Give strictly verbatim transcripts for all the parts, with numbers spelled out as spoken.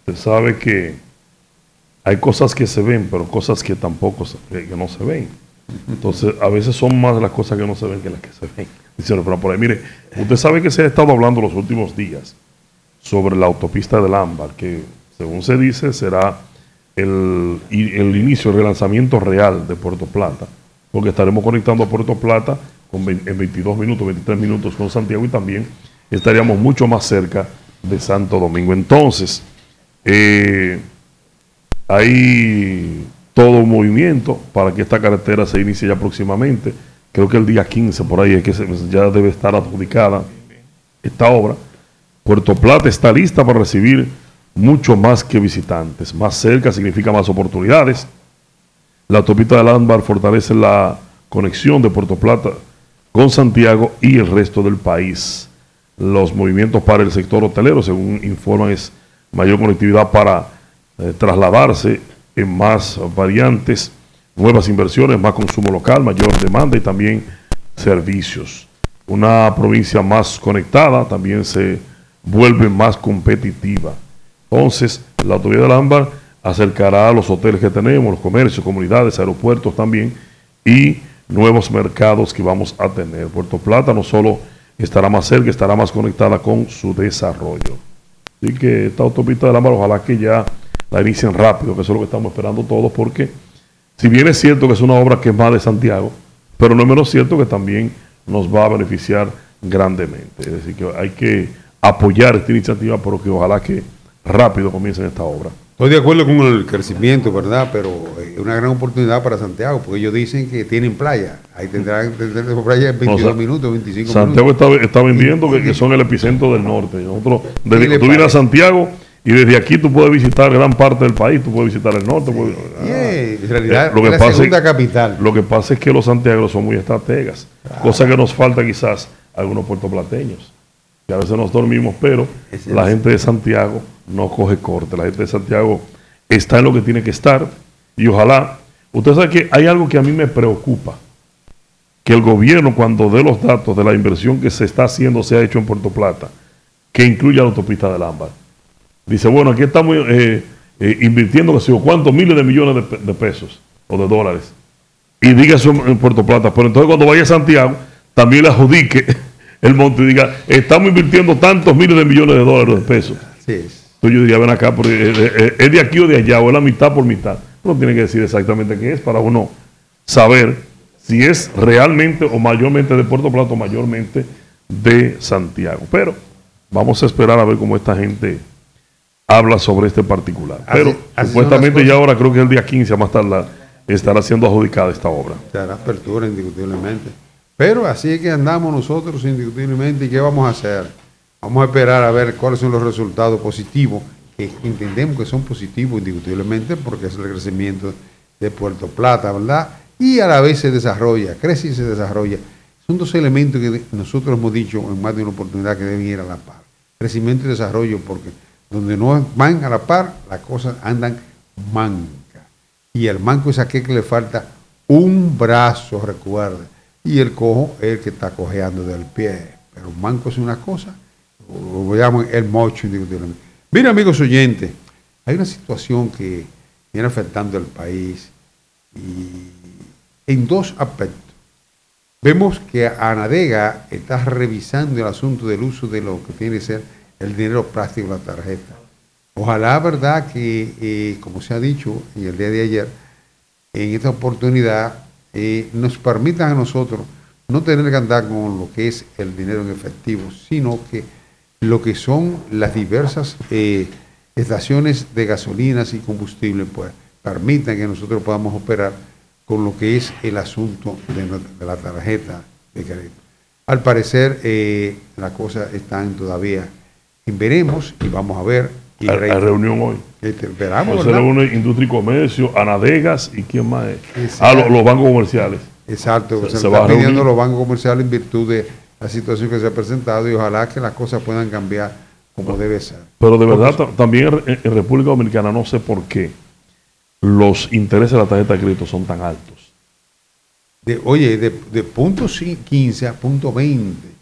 Se sabe que hay cosas que se ven, pero cosas que tampoco se, que, que no se ven. Entonces, a veces son más las cosas que no se ven que las que se ven. Dice, pero por ahí, mire, usted sabe que se ha estado hablando los últimos días sobre la autopista del Ámbar, que según se dice será el, el inicio, el relanzamiento real de Puerto Plata, porque estaremos conectando a Puerto Plata con, en veintidós minutos, veintitrés minutos con Santiago, y también estaríamos mucho más cerca de Santo Domingo. Entonces, eh, hay todo un movimiento para que esta carretera se inicie ya próximamente. Creo que el día quince por ahí es que se, ya debe estar adjudicada esta obra. Puerto Plata está lista para recibir mucho más que visitantes. Más cerca significa más oportunidades. La autopista del Ámbar fortalece la conexión de Puerto Plata con Santiago y el resto del país. Los movimientos para el sector hotelero, según informan, es mayor conectividad para eh, trasladarse en más variantes, nuevas inversiones, más consumo local, mayor demanda y también servicios. Una provincia más conectada también se vuelve más competitiva. Entonces, la autopista del Ámbar acercará a los hoteles que tenemos, los comercios, comunidades, aeropuertos también, y nuevos mercados que vamos a tener. Puerto Plata no solo estará más cerca, estará más conectada con su desarrollo. Así que esta autopista del Ámbar, ojalá que ya la inicien rápido, que eso es lo que estamos esperando todos, porque si bien es cierto que es una obra que es más de Santiago, pero no es menos cierto que también nos va a beneficiar grandemente. Es decir, que hay que apoyar esta iniciativa, pero que ojalá que rápido comiencen esta obra. Estoy de acuerdo con el crecimiento, ¿verdad? Pero es una gran oportunidad para Santiago, porque ellos dicen que tienen playa. Ahí tendrán, tendrán playa en veintidós minutos, veinticinco Santiago minutos. Santiago está, está vendiendo que, que son el epicentro del norte. Nosotros, desde, tú vienes a Santiago y desde aquí tú puedes visitar gran parte del país, tú puedes visitar el norte. Sí. Puedes, ah, yeah, en realidad eh, lo que es la segunda es, capital. Lo que pasa es que los santiagueros son muy estrategas, ah. cosa que nos falta quizás a algunos puertoplateños. Que a veces nos dormimos, pero es la es. gente de Santiago no coge corte. La gente de Santiago está en lo que tiene que estar y ojalá. Usted sabe que hay algo que a mí me preocupa, que el gobierno, cuando dé los datos de la inversión que se está haciendo, se ha hecho en Puerto Plata, que incluya la autopista del Ámbar. Dice, bueno, aquí estamos eh, eh, invirtiendo, que sé yo, cuántos miles de millones de, de pesos o de dólares. Y diga eso en Puerto Plata. Pero entonces cuando vaya a Santiago, también le adjudique el monte y diga, estamos invirtiendo tantos miles de millones de dólares de pesos. Sí. Entonces yo diría, ven acá, porque es de aquí o de allá, o es la mitad por mitad. No tiene que decir exactamente qué es para uno saber si es realmente o mayormente de Puerto Plata o mayormente de Santiago. Pero vamos a esperar a ver cómo esta gente habla sobre este particular. Pero así, así supuestamente ya ahora, creo que el día quince, a más tardar, estará siendo adjudicada esta obra. Se hará apertura indiscutiblemente. Pero así es que andamos nosotros indiscutiblemente. ¿Y qué vamos a hacer? Vamos a esperar a ver cuáles son los resultados positivos, que entendemos que son positivos indiscutiblemente, porque es el crecimiento de Puerto Plata, ¿verdad? Y a la vez se desarrolla, crece y se desarrolla. Son dos elementos que nosotros hemos dicho en más de una oportunidad que deben ir a la par. Crecimiento y desarrollo, porque donde no van a la par, las cosas andan manca. Y el manco es aquel que le falta un brazo, recuerda. Y el cojo es el que está cojeando del pie. Pero un manco es una cosa, lo llaman el mocho indiscutiblemente. Mira, amigos oyentes, hay una situación que viene afectando al país y en dos aspectos. Vemos que Anadega está revisando el asunto del uso de lo que tiene que ser el dinero plástico, la tarjeta. Ojalá, verdad, que eh, como se ha dicho en el día de ayer, en esta oportunidad eh, nos permitan a nosotros no tener que andar con lo que es el dinero en efectivo, sino que lo que son las diversas eh, estaciones de gasolinas y combustible, pues permitan que nosotros podamos operar con lo que es el asunto de, de la tarjeta de crédito. Al parecer, eh, las cosas están todavía en veremos y vamos a ver. Y la, la reunión hoy. Esperamos, se reúne Industria y Comercio, Anadegas y quién más es. Ah, los, los bancos comerciales. Exacto, se, se, se está pidiendo los bancos comerciales en virtud de la situación que se ha presentado y ojalá que las cosas puedan cambiar como debe ser. Pero de verdad, Porque, también en, en República Dominicana no sé por qué los intereses de la tarjeta de crédito son tan altos. De, oye, de, de punto quince a punto veinte.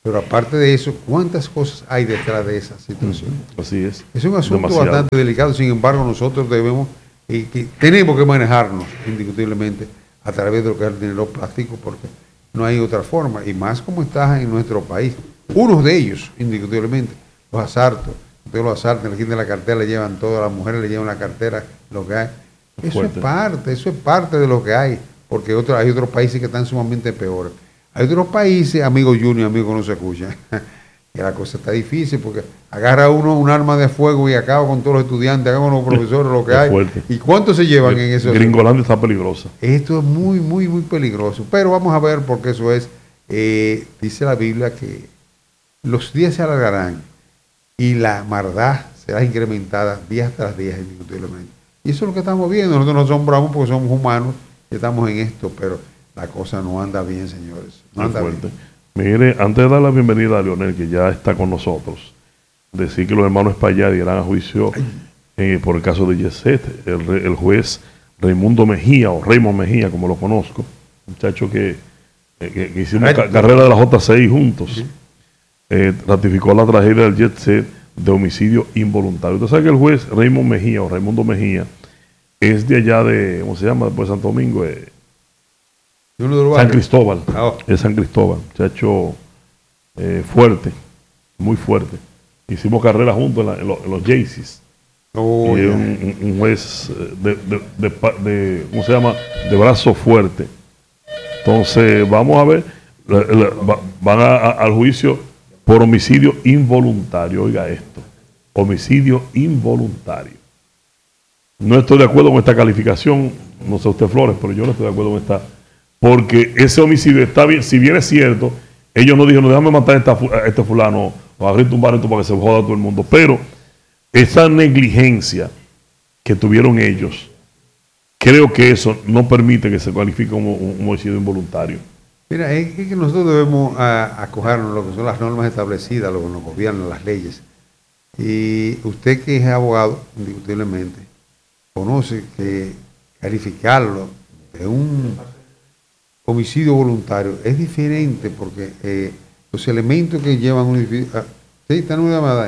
Pero aparte de eso, ¿cuántas cosas hay detrás de esa situación? Mm, así es. Es un asunto Demasiado. bastante delicado, sin embargo nosotros debemos, y que tenemos que manejarnos indiscutiblemente a través de lo que es el dinero plástico, porque no hay otra forma, y más como está en nuestro país. Unos de ellos, indiscutiblemente, los asaltos, ustedes los asaltan, le quitan la cartera, le llevan todo, a las mujeres le llevan la cartera, lo que hay. Eso Fuerte. es parte, eso es parte de lo que hay, porque otro, hay otros países que están sumamente peores. Hay otros países, amigo Junior, amigo que no se escucha, que la cosa está difícil, porque agarra uno un arma de fuego y acaba con todos los estudiantes, acaba con los profesores, lo que Es hay. fuerte. ¿Y cuántos se llevan en eso? Gringolandia está peligrosa. Esto es muy, muy, muy peligroso. Pero vamos a ver, porque eso es, eh, dice la Biblia que los días se alargarán y la maldad será incrementada día tras día, indiscutiblemente. Y eso es lo que estamos viendo. Nosotros nos asombramos porque somos humanos y estamos en esto, pero la cosa no anda bien, señores. No Muy anda fuerte. bien. Mire, antes de dar la bienvenida a Leonel, que ya está con nosotros, decir que los hermanos Espaillat irán a juicio eh, por el caso de Yeset, el, re- el juez Raimundo Mejía, o Raymond Mejía, como lo conozco, muchacho que, eh, que, que hicimos ca- carrera de la J C I juntos, eh, ratificó la tragedia del Jet Set de homicidio involuntario. Usted sabe que el juez Raymond Mejía, o Raimundo Mejía, es de allá de, ¿cómo se llama? Después de Santo Domingo, eh, ¿Y uno de los San barrios? Cristóbal, Ah, oh. es San Cristóbal, muchacho eh, fuerte, muy fuerte. Hicimos carrera juntos en, la- en lo- en los Jaycees. Oh, y es ya. un, un- un juez eh, de, de- de pa- de- ¿cómo se llama? De brazo fuerte. Entonces, vamos a ver, la- la- va- van a- a- al juicio por homicidio involuntario. Oiga esto, homicidio involuntario. No estoy de acuerdo con esta calificación, no sé usted Flores, pero yo no estoy de acuerdo con esta, porque ese homicidio está bien, si bien es cierto, ellos no dijeron, déjame matar a, esta fu- a este fulano, o abrir un bar esto para que se joda todo el mundo, pero esa negligencia que tuvieron ellos, creo que eso no permite que se califique como un, un homicidio involuntario. Mira, es que nosotros debemos a- acogernos a lo que son las normas establecidas, lo que nos gobiernan, las leyes. Y usted que es abogado, indiscutiblemente, conoce que calificarlo de un homicidio voluntario es diferente porque eh, los elementos que llevan un homicidio... Ah, sí, está en una llamada.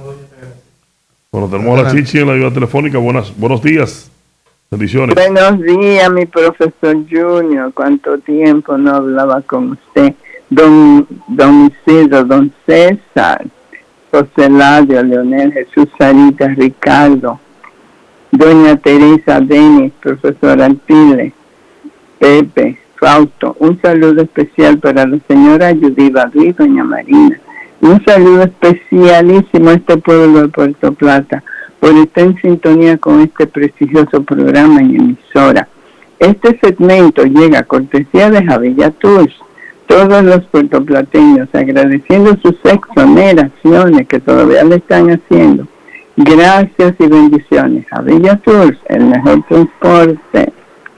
Bueno, tenemos a la Chichi en la ayuda telefónica. Buenas, buenos días. Bendiciones. Buenos días, mi profesor Junior. Cuánto tiempo no hablaba con usted. Don, don Isidro, don César, José Ladio, Leonel, Jesús Sarita, Ricardo, doña Teresa, Denis, profesor Antile, Pepe, Fausto. Un saludo especial para la señora Judy Badri, doña Marina. Un saludo especialísimo a este pueblo de Puerto Plata por estar en sintonía con este prestigioso programa y emisora. Este segmento llega a cortesía de Javilla Tours. Todos los puertoplateños agradeciendo sus exoneraciones que todavía le están haciendo. Gracias y bendiciones. Javilla Tours, el mejor transporte.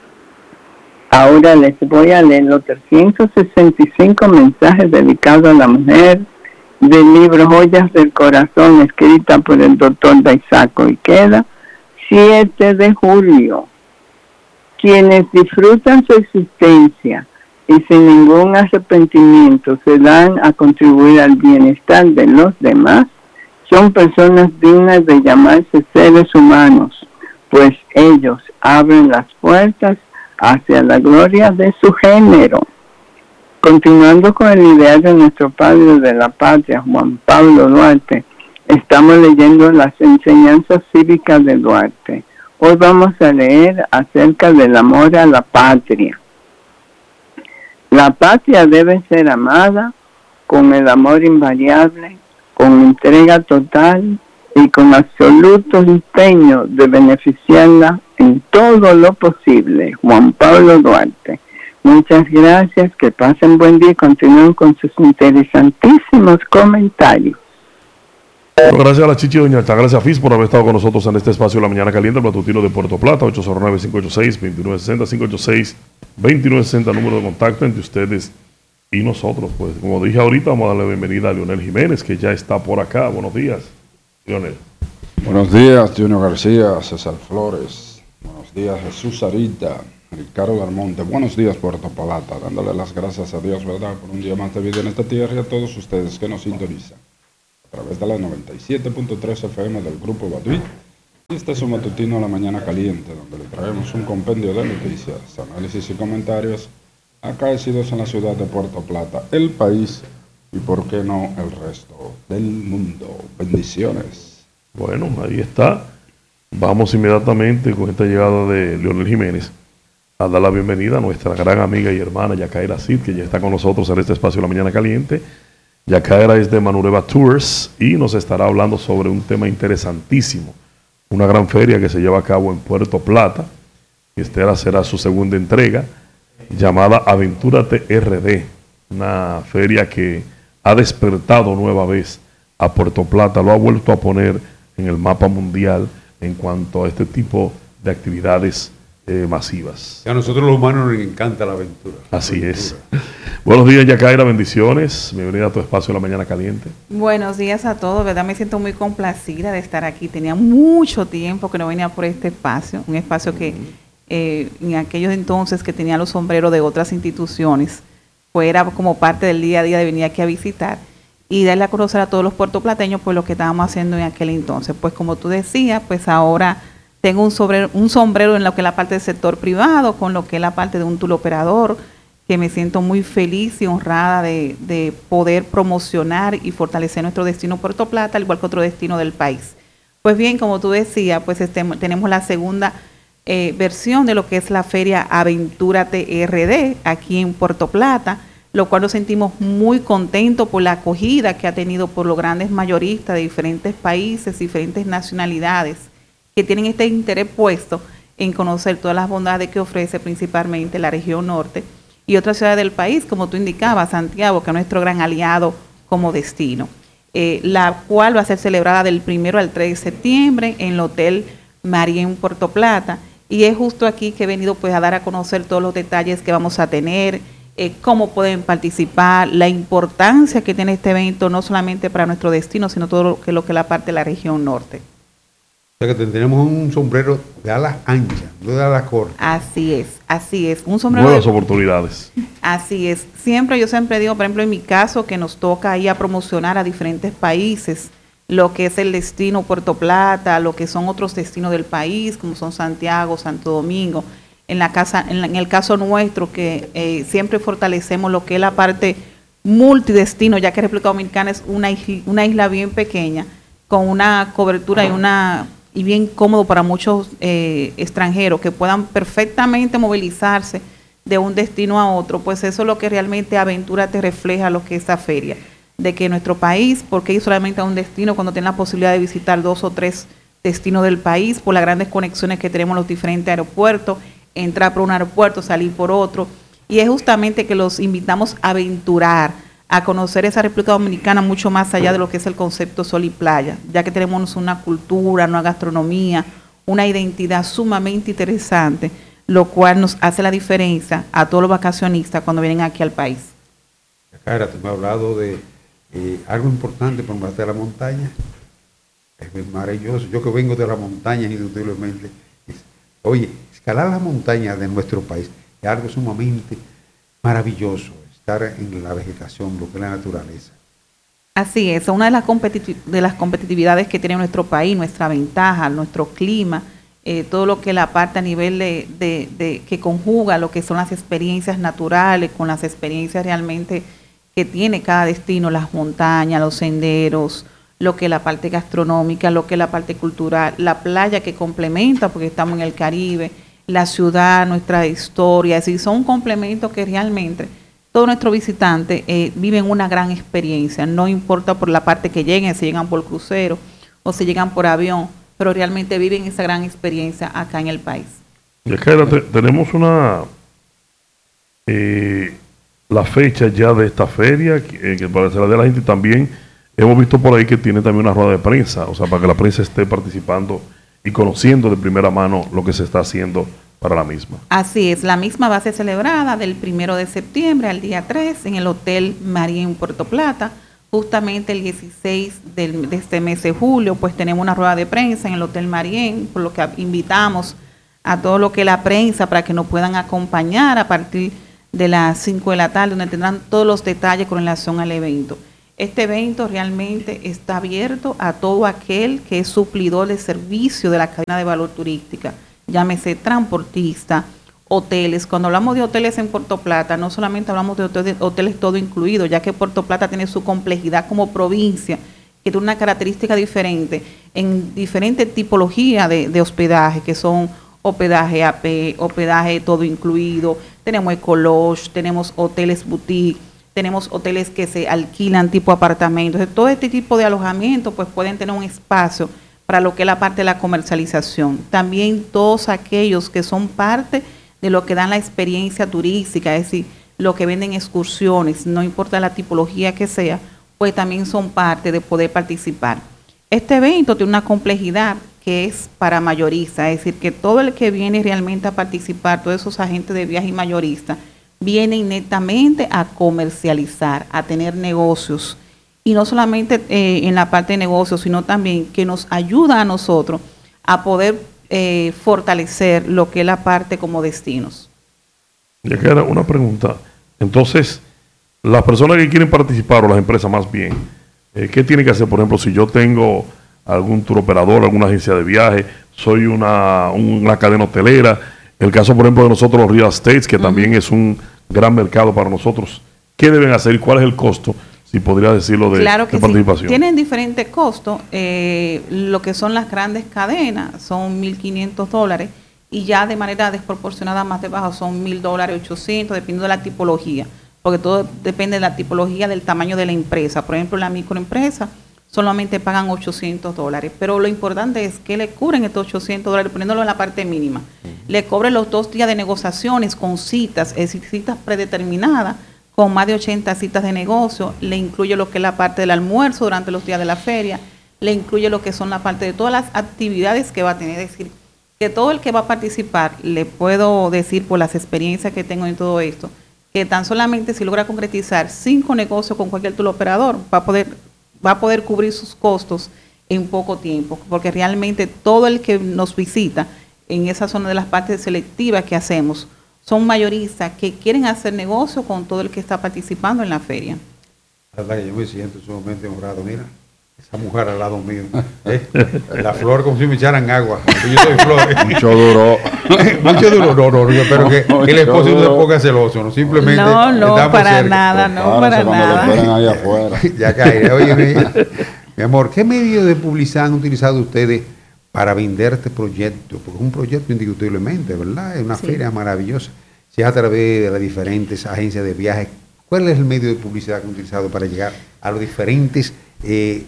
Ahora les voy a leer los trescientos sesenta y cinco mensajes dedicados a la mujer del libro Joyas del Corazón, escrita por el doctor Daisaco Ikeda, siete de julio. Quienes disfrutan su existencia y sin ningún arrepentimiento se dan a contribuir al bienestar de los demás, son personas dignas de llamarse seres humanos, pues ellos abren las puertas hacia la gloria de su género. Continuando con el ideal de nuestro padre de la patria, Juan Pablo Duarte, estamos leyendo las enseñanzas cívicas de Duarte. Hoy vamos a leer acerca del amor a la patria. La patria debe ser amada con el amor invariable, con entrega total y con absoluto empeño de beneficiarla en todo lo posible. Juan Pablo Duarte. Muchas gracias, que pasen buen día y continúen con sus interesantísimos comentarios. Bueno, gracias a la Chichi Doña Alta, gracias a F I S por haber estado con nosotros en este espacio de la Mañana Caliente, el matutino de Puerto Plata, ocho cero nueve, cinco ocho seis, dos nueve seis cero, cinco ocho seis, dos nueve seis cero, número de contacto entre ustedes y nosotros. Pues como dije ahorita, vamos a darle la bienvenida a Leonel Jiménez, que ya está por acá. Buenos días, Leonel. Buenos días, Junior García, César Flores. Buenos días, Jesús Sarita, Ricardo Almonte. Buenos días, Puerto Plata, dándole las gracias a Dios, ¿verdad?, por un día más de vida en esta tierra, y a todos ustedes que nos sintonizan a través de la noventa y siete punto tres F M del Grupo Batuí. Y este es un matutino a la mañana caliente, donde le traemos un compendio de noticias, análisis y comentarios acaecidos en la ciudad de Puerto Plata, el país y, por qué no, el resto del mundo. Bendiciones. Bueno, ahí está. Vamos inmediatamente con esta llegada de Leonel Jiménez a dar la bienvenida a nuestra gran amiga y hermana Yacaira Cid, que ya está con nosotros en este espacio de la mañana caliente. Yacaira es de Manureva Tours y nos estará hablando sobre un tema interesantísimo, una gran feria que se lleva a cabo en Puerto Plata. Esta será su segunda entrega, llamada Aventúrate R D, una feria que ha despertado nueva vez a Puerto Plata, lo ha vuelto a poner en el mapa mundial en cuanto a este tipo de actividades eh, masivas. Y a nosotros los humanos nos encanta la aventura. Así aventura. es. Buenos días, Yacaira, bendiciones. Bienvenida a tu espacio de la mañana caliente. Buenos días a todos, ¿verdad? Me siento muy complacida de estar aquí. Tenía mucho tiempo que no venía por este espacio, un espacio que eh, en aquellos entonces que tenía los sombreros de otras instituciones, pues era como parte del día a día de venir aquí a visitar y darle a conocer a todos los puertoplateños pues lo que estábamos haciendo en aquel entonces. Pues como tú decías, pues ahora tengo un sombrero, un sombrero en lo que es la parte del sector privado, con lo que es la parte de un tour operador, que me siento muy feliz y honrada de, de poder promocionar y fortalecer nuestro destino Puerto Plata, al igual que otro destino del país. Pues bien, como tú decías, pues este, tenemos la segunda eh, versión de lo que es la feria Aventúrate R D aquí en Puerto Plata, lo cual nos sentimos muy contentos por la acogida que ha tenido por los grandes mayoristas de diferentes países, diferentes nacionalidades, que tienen este interés puesto en conocer todas las bondades que ofrece principalmente la región norte y otras ciudades del país, como tú indicabas, Santiago, que es nuestro gran aliado como destino, eh, la cual va a ser celebrada del primero al tres de septiembre en el Hotel Marien Puerto Plata, y es justo aquí que he venido pues a dar a conocer todos los detalles que vamos a tener, Eh, cómo pueden participar, la importancia que tiene este evento, no solamente para nuestro destino, sino todo lo que, lo que es la parte de la región norte. O sea que tenemos un sombrero de alas anchas, no de alas cortas. Así es, así es. Un sombrero Nuevas de, oportunidades. Así es. Siempre, yo siempre digo, por ejemplo, en mi caso, que nos toca ir a promocionar a diferentes países, lo que es el destino Puerto Plata, lo que son otros destinos del país, como son Santiago, Santo Domingo. En, la casa, en, la, en el caso nuestro, que eh, siempre fortalecemos lo que es la parte multidestino, ya que República Dominicana es una isla, una isla bien pequeña, con una cobertura y una y bien cómodo para muchos eh, extranjeros que puedan perfectamente movilizarse de un destino a otro. Pues eso es lo que realmente Aventura te refleja, lo que es esa feria, de que nuestro país, porque ir solamente a un destino cuando tiene la posibilidad de visitar dos o tres destinos del país, por las grandes conexiones que tenemos en los diferentes aeropuertos, entrar por un aeropuerto, salir por otro, y es justamente que los invitamos a aventurar, a conocer esa República Dominicana mucho más allá de lo que es el concepto sol y playa, ya que tenemos una cultura, una gastronomía, una identidad sumamente interesante, lo cual nos hace la diferencia a todos los vacacionistas cuando vienen aquí al país. Cara, tú me has hablado de eh, algo importante por parte de la montaña. Es maravilloso. Yo que vengo de la montaña, indudablemente. Oye, escalar las montañas de nuestro país es algo sumamente maravilloso, estar en la vegetación, lo que es la naturaleza. Así es, una de las, competitiv de las competitividades que tiene nuestro país, nuestra ventaja, nuestro clima, eh, todo lo que la parte a nivel de, de, de que conjuga lo que son las experiencias naturales con las experiencias realmente que tiene cada destino, las montañas, los senderos, lo que es la parte gastronómica, lo que es la parte cultural, la playa que complementa porque estamos en el Caribe, la ciudad, nuestra historia, es decir, son complementos que realmente todos nuestros visitantes eh, viven una gran experiencia, no importa por la parte que lleguen, si llegan por crucero o si llegan por avión, pero realmente viven esa gran experiencia acá en el país. Y acá te, tenemos una eh, la fecha ya de esta feria, que, eh, que parecerá de la gente, y también hemos visto por ahí que tiene también una rueda de prensa, o sea, para que la prensa esté participando y conociendo de primera mano lo que se está haciendo para la misma. Así es, la misma va a ser celebrada del primero de septiembre al día tres en el Hotel Marien Puerto Plata. Justamente el dieciséis del, de este mes de julio, pues tenemos una rueda de prensa en el Hotel Marien, por lo que invitamos a todo lo que es la prensa para que nos puedan acompañar a partir de las cinco de la tarde, donde tendrán todos los detalles con relación al evento. Este evento realmente está abierto a todo aquel que es suplidor de servicio de la cadena de valor turística, llámese transportista, hoteles. Cuando hablamos de hoteles en Puerto Plata, no solamente hablamos de hoteles, hoteles todo incluido, ya que Puerto Plata tiene su complejidad como provincia, que tiene una característica diferente en diferentes tipologías de, de hospedaje, que son hospedaje A P, hospedaje todo incluido, tenemos ecolodge, tenemos hoteles boutique, tenemos hoteles que se alquilan tipo apartamentos. Entonces, todo este tipo de alojamiento pues pueden tener un espacio para lo que es la parte de la comercialización. También todos aquellos que son parte de lo que dan la experiencia turística, es decir, lo que venden excursiones, no importa la tipología que sea, pues también son parte de poder participar. Este evento tiene una complejidad que es para mayoristas, es decir, que todo el que viene realmente a participar, todos esos agentes de viaje y mayoristas, vienen netamente a comercializar, a tener negocios. Y no solamente eh, en la parte de negocios, sino también que nos ayuda a nosotros a poder eh, fortalecer lo que es la parte como destinos. Ya queda una pregunta. Entonces, las personas que quieren participar, o las empresas más bien, eh, ¿qué tienen que hacer? Por ejemplo, si yo tengo algún tour operador, alguna agencia de viaje, soy una, una cadena hotelera, el caso, por ejemplo, de nosotros los real estates, que uh-huh. también es un gran mercado para nosotros, ¿qué deben hacer y cuál es el costo? Si podría decirlo de, claro que de participación. Sí. Tienen diferentes costos. Eh, lo que son las grandes cadenas son mil quinientos dólares y ya de manera desproporcionada más debajo son mil dólares, ochocientos, dependiendo de la tipología, porque todo depende de la tipología del tamaño de la empresa. Por ejemplo, la microempresa solamente pagan ochocientos dólares, pero lo importante es que le cubren estos ochocientos dólares poniéndolo en la parte mínima. Uh-huh. Le cobren los dos días de negociaciones con citas, es decir, citas predeterminadas, con más de ochenta citas de negocio, le incluye lo que es la parte del almuerzo durante los días de la feria, le incluye lo que son la parte de todas las actividades que va a tener. Es decir, que todo el que va a participar, le puedo decir por las experiencias que tengo en todo esto, que tan solamente si logra concretizar cinco negocios con cualquier tour operador, va a poder, va a poder cubrir sus costos en poco tiempo, porque realmente todo el que nos visita en esa zona de las partes selectivas que hacemos, son mayoristas que quieren hacer negocio con todo el que está participando en la feria. La verdad que yo me siento sumamente honrado, mira, esa mujer al lado mío, ¿eh? La flor como si me echaran agua, yo soy flor. Mucho duro. Mucho duro, no, no, yo espero que, que el esposo no se ponga celoso, no, simplemente no, no, para cerca. nada, no, para nada. Ahí afuera. Ya cae, oye, mi, mi amor, ¿qué medios de publicidad han utilizado ustedes para vender este proyecto? Porque es un proyecto indiscutiblemente, ¿verdad? Es una sí. feria maravillosa. Si es a través de las diferentes agencias de viajes, ¿cuál es el medio de publicidad que han utilizado para llegar a los diferentes eh,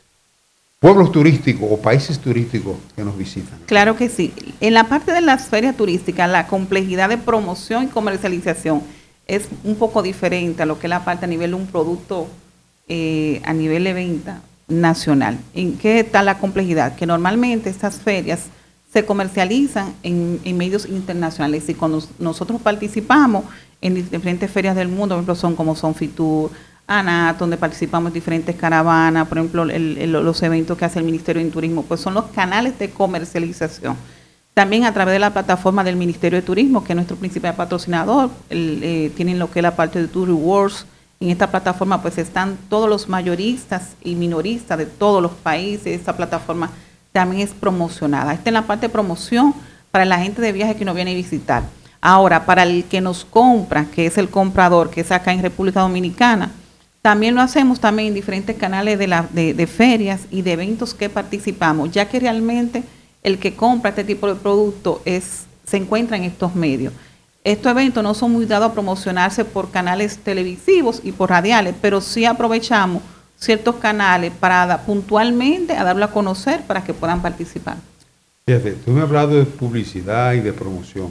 pueblos turísticos o países turísticos que nos visitan? Claro que sí. En la parte de las ferias turísticas, la complejidad de promoción y comercialización es un poco diferente a lo que es la parte a nivel de un producto eh, a nivel de venta nacional. ¿En qué está la complejidad? Que normalmente estas ferias se comercializan en, en medios internacionales y cuando nosotros participamos en diferentes ferias del mundo, por ejemplo, son como son Fitur, ANAT, donde participamos en diferentes caravanas, por ejemplo, el, el, los eventos que hace el Ministerio de Turismo, pues son los canales de comercialización. También a través de la plataforma del Ministerio de Turismo, que es nuestro principal patrocinador, el, eh, tienen lo que es la parte de Tour Rewards. En esta plataforma pues están todos los mayoristas y minoristas de todos los países. Esta plataforma también es promocionada. Esta es la parte de promoción para la gente de viaje que nos viene a visitar. Ahora, para el que nos compra, que es el comprador, que es acá en República Dominicana, también lo hacemos también en diferentes canales de, la, de, de ferias y de eventos que participamos, ya que realmente el que compra este tipo de producto es, se encuentra en estos medios. Estos eventos no son muy dados a promocionarse por canales televisivos y por radiales, pero sí aprovechamos ciertos canales para puntualmente a darlo a conocer para que puedan participar. Fíjate, tú me has hablado de publicidad y de promoción.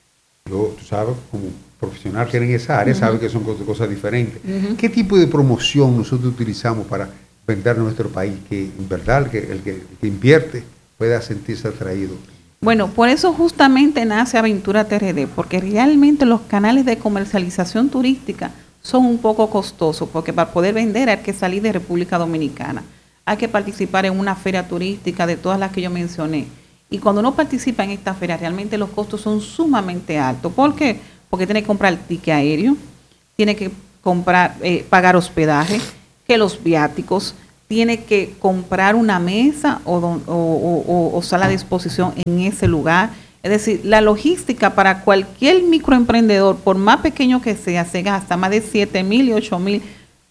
Yo, tú sabes, como profesional que en esa área, uh-huh. sabes que son cosas, cosas diferentes. Uh-huh. ¿Qué tipo de promoción nosotros utilizamos para vender a nuestro país? Que en verdad el que, el que, el que invierte pueda sentirse atraído. Bueno, por eso justamente nace Aventura T R D, porque realmente los canales de comercialización turística son un poco costosos, porque para poder vender hay que salir de República Dominicana, hay que participar en una feria turística de todas las que yo mencioné, Y cuando uno participa en esta feria, realmente los costos son sumamente altos. ¿Por qué? Porque tiene que comprar el ticket aéreo, tiene que comprar, eh, pagar hospedaje, que los viáticos, tiene que comprar una mesa o, o, o, o sala de exposición en ese lugar. Es decir, la logística para cualquier microemprendedor, por más pequeño que sea, se gasta más de siete mil y ocho mil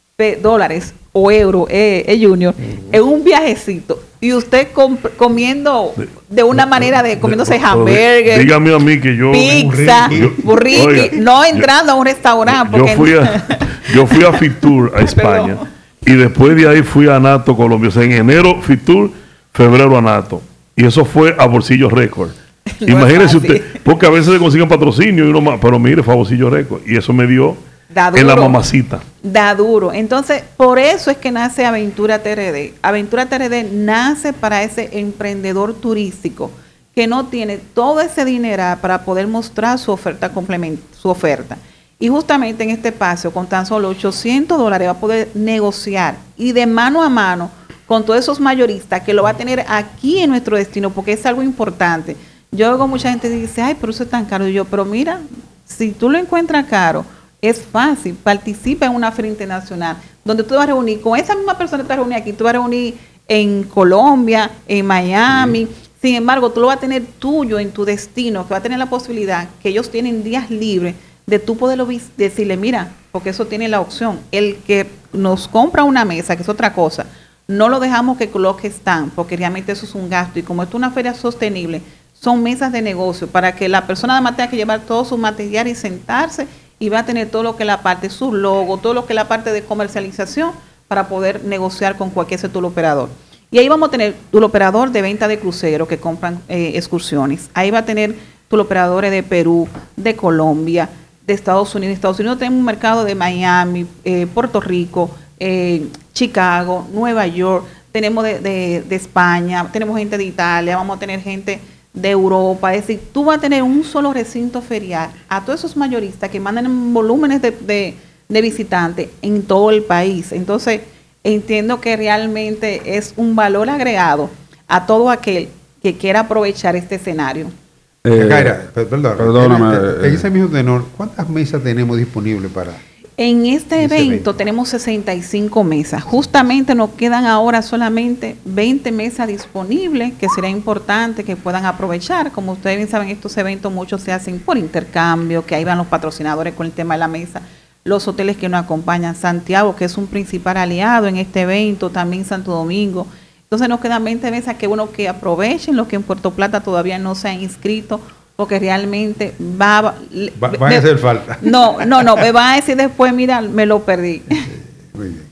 dólares o euros, eh, eh, Junior, uh-huh. en un viajecito. Y usted comp- comiendo de una manera de comiéndose de, hamburgues, dígame a mí que yo pizza, burrito, oiga, no entrando yo, a un restaurante. Yo, porque fui a, yo fui a Fitur a España y después de ahí fui a Nato, Colombia. O sea, en enero Fitur, febrero a Nato. Y eso fue a bolsillo récord. No imagínese usted, porque a veces se consiguen patrocinio y uno más, pero mire, fue a bolsillo récord. Y eso me dio en la mamacita. Da duro. Entonces, por eso es que nace Aventura T R D. Aventura T R D nace para ese emprendedor turístico que no tiene todo ese dinero para poder mostrar su oferta complemento, su oferta. Y justamente en este espacio, con tan solo ochocientos dólares, va a poder negociar y de mano a mano con todos esos mayoristas que lo va a tener aquí en nuestro destino, porque es algo importante. Yo oigo mucha gente que dice, ay, pero eso es tan caro. Y yo, pero mira, si tú lo encuentras caro, es fácil, participa en una feria internacional, donde tú vas a reunir, con esa misma persona que te vas a reunir aquí, tú vas a reunir en Colombia, en Miami, sí. Sin embargo, tú lo vas a tener tuyo en tu destino, que va a tener la posibilidad, que ellos tienen días libres, de tú poderlo decirle, mira, porque eso tiene la opción, el que nos compra una mesa, que es otra cosa, no lo dejamos que coloque stand, porque realmente eso es un gasto, y como esto es una feria sostenible, son mesas de negocio, para que la persona además tenga que llevar todo su material y sentarse, y va a tener todo lo que es la parte, su logo, todo lo que es la parte de comercialización para poder negociar con cualquier sector operador. Y ahí vamos a tener tu operador de venta de cruceros que compran eh, excursiones. Ahí va a tener tu operadores de Perú, de Colombia, de Estados Unidos. Estados Unidos tenemos un mercado de Miami, eh, Puerto Rico, eh, Chicago, Nueva York, tenemos de, de, de España, tenemos gente de Italia, vamos a tener gente de Europa. Es decir, tú vas a tener un solo recinto ferial a todos esos mayoristas que mandan volúmenes de, de, de visitantes en todo el país. Entonces, entiendo que realmente es un valor agregado a todo aquel que quiera aprovechar este escenario. Eh, Kaira, perdón, perdóname. En, en ese mismo tenor, ¿cuántas mesas tenemos disponibles para...? En este evento, evento tenemos sesenta y cinco mesas. Justamente nos quedan ahora solamente veinte mesas disponibles, que sería importante que puedan aprovechar. Como ustedes bien saben, estos eventos muchos se hacen por intercambio, que ahí van los patrocinadores con el tema de la mesa, los hoteles que nos acompañan, Santiago, que es un principal aliado en este evento, también Santo Domingo. Entonces nos quedan veinte mesas, que bueno que aprovechen los que en Puerto Plata todavía no se han inscrito, porque realmente va, va, va, va a hacer falta. No, no, no, me va a decir después, mira, me lo perdí. Muy bien.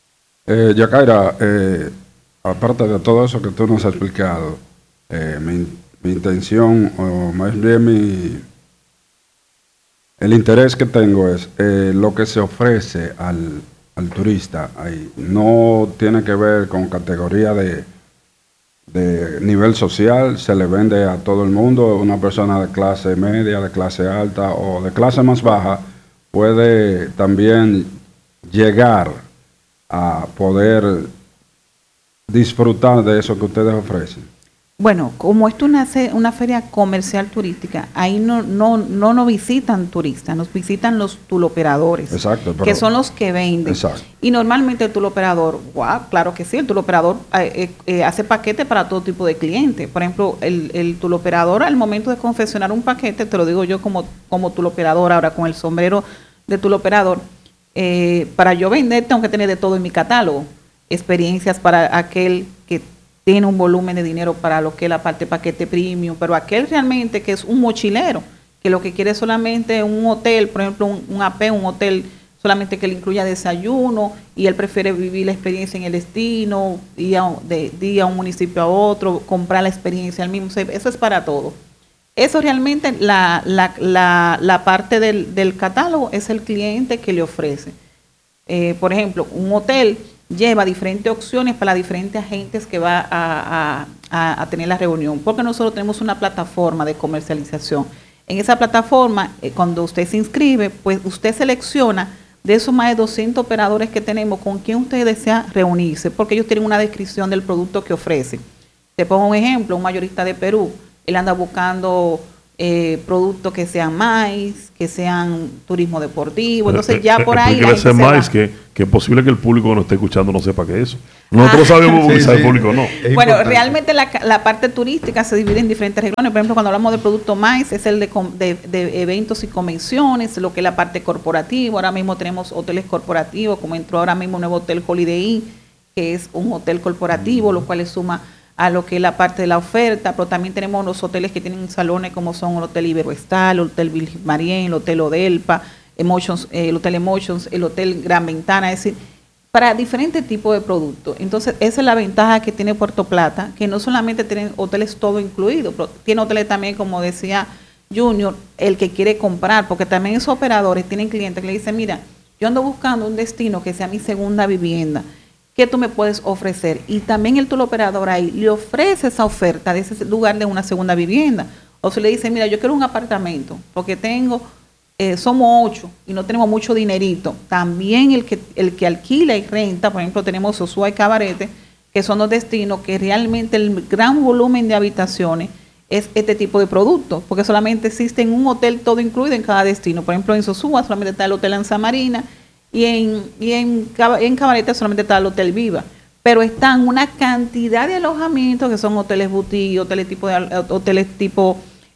Eh, Yacaira, eh, aparte de todo eso que tú nos has explicado, eh, mi, mi intención, o más bien mi, el interés que tengo es eh, lo que se ofrece al, al turista. Ahí no tiene que ver con categoría de... de nivel social, se le vende a todo el mundo. Una persona de clase media, de clase alta o de clase más baja puede también llegar a poder disfrutar de eso que ustedes ofrecen. Bueno, como esto es una, una feria comercial turística, ahí no no no nos visitan turistas, nos visitan los tuloperadores. Exacto, pero, que son los que venden. Exacto. Y normalmente el tuloperador, wow, claro que sí, el tuloperador eh, eh, hace paquete para todo tipo de clientes. Por ejemplo, el, el tuloperador al momento de confeccionar un paquete, te lo digo yo como, como tuloperador, ahora con el sombrero de tuloperador, eh, para yo vender tengo que tener de todo en mi catálogo. Experiencias para aquel que tiene un volumen de dinero para lo que es la parte paquete premium, pero aquel realmente que es un mochilero, que lo que quiere es solamente un hotel, por ejemplo, un, un A P, un hotel solamente que le incluya desayuno, y él prefiere vivir la experiencia en el destino, ir a, de día a un municipio a otro, comprar la experiencia al mismo, eso es para todo. Eso realmente, la, la, la, la parte del, del catálogo es el cliente que le ofrece. Eh, por ejemplo, un hotel lleva diferentes opciones para diferentes agentes que va a, a, a tener la reunión, porque nosotros tenemos una plataforma de comercialización. En esa plataforma, eh, cuando usted se inscribe, pues usted selecciona de esos más de doscientos operadores que tenemos con quien usted desea reunirse, porque ellos tienen una descripción del producto que ofrecen. Te pongo un ejemplo, un mayorista de Perú, él anda buscando eh, productos que sean maíz, que sean turismo deportivo, entonces Eh, ya eh, por ahí la explíquele gente ese se maíz va. que, que es posible que el público que nos esté escuchando no sepa qué es eso. Nosotros Ah. sabemos porque Sí, sabe sí. el público no. Es Bueno, importante. realmente la, la parte turística se divide en diferentes renglones. Por ejemplo, cuando hablamos de producto maíz, es el de, com- de, de eventos y convenciones, lo que es la parte corporativa. Ahora mismo tenemos hoteles corporativos, como entró ahora mismo un nuevo hotel Holiday Inn, que es un hotel corporativo, lo cual le suma a lo que es la parte de la oferta, pero también tenemos los hoteles que tienen salones como son el Hotel Iberoestal, el Hotel Virgin Marien, el Hotel Odelpa, Emotions, eh, el Hotel Emotions, el Hotel Gran Ventana, es decir, para diferentes tipos de productos. Entonces, esa es la ventaja que tiene Puerto Plata, que no solamente tienen hoteles todo incluido, pero tiene hoteles también, como decía Junior, el que quiere comprar, porque también esos operadores tienen clientes que le dicen, mira, yo ando buscando un destino que sea mi segunda vivienda, ¿qué tú me puedes ofrecer? Y también el tour operador ahí le ofrece esa oferta de ese lugar de una segunda vivienda. O se le dice, mira, yo quiero un apartamento, porque tengo... Eh, somos ocho y no tenemos mucho dinerito. También el que el que alquila y renta, por ejemplo, tenemos Sosúa y Cabarete, que son los destinos que realmente el gran volumen de habitaciones es este tipo de productos, porque solamente existe un hotel todo incluido en cada destino. Por ejemplo, en Sosúa solamente está el Hotel Anza Marina y en, y en, en Cabarete solamente está el Hotel Viva. Pero están una cantidad de alojamientos que son hoteles boutique, hoteles tipo de, hoteles tipo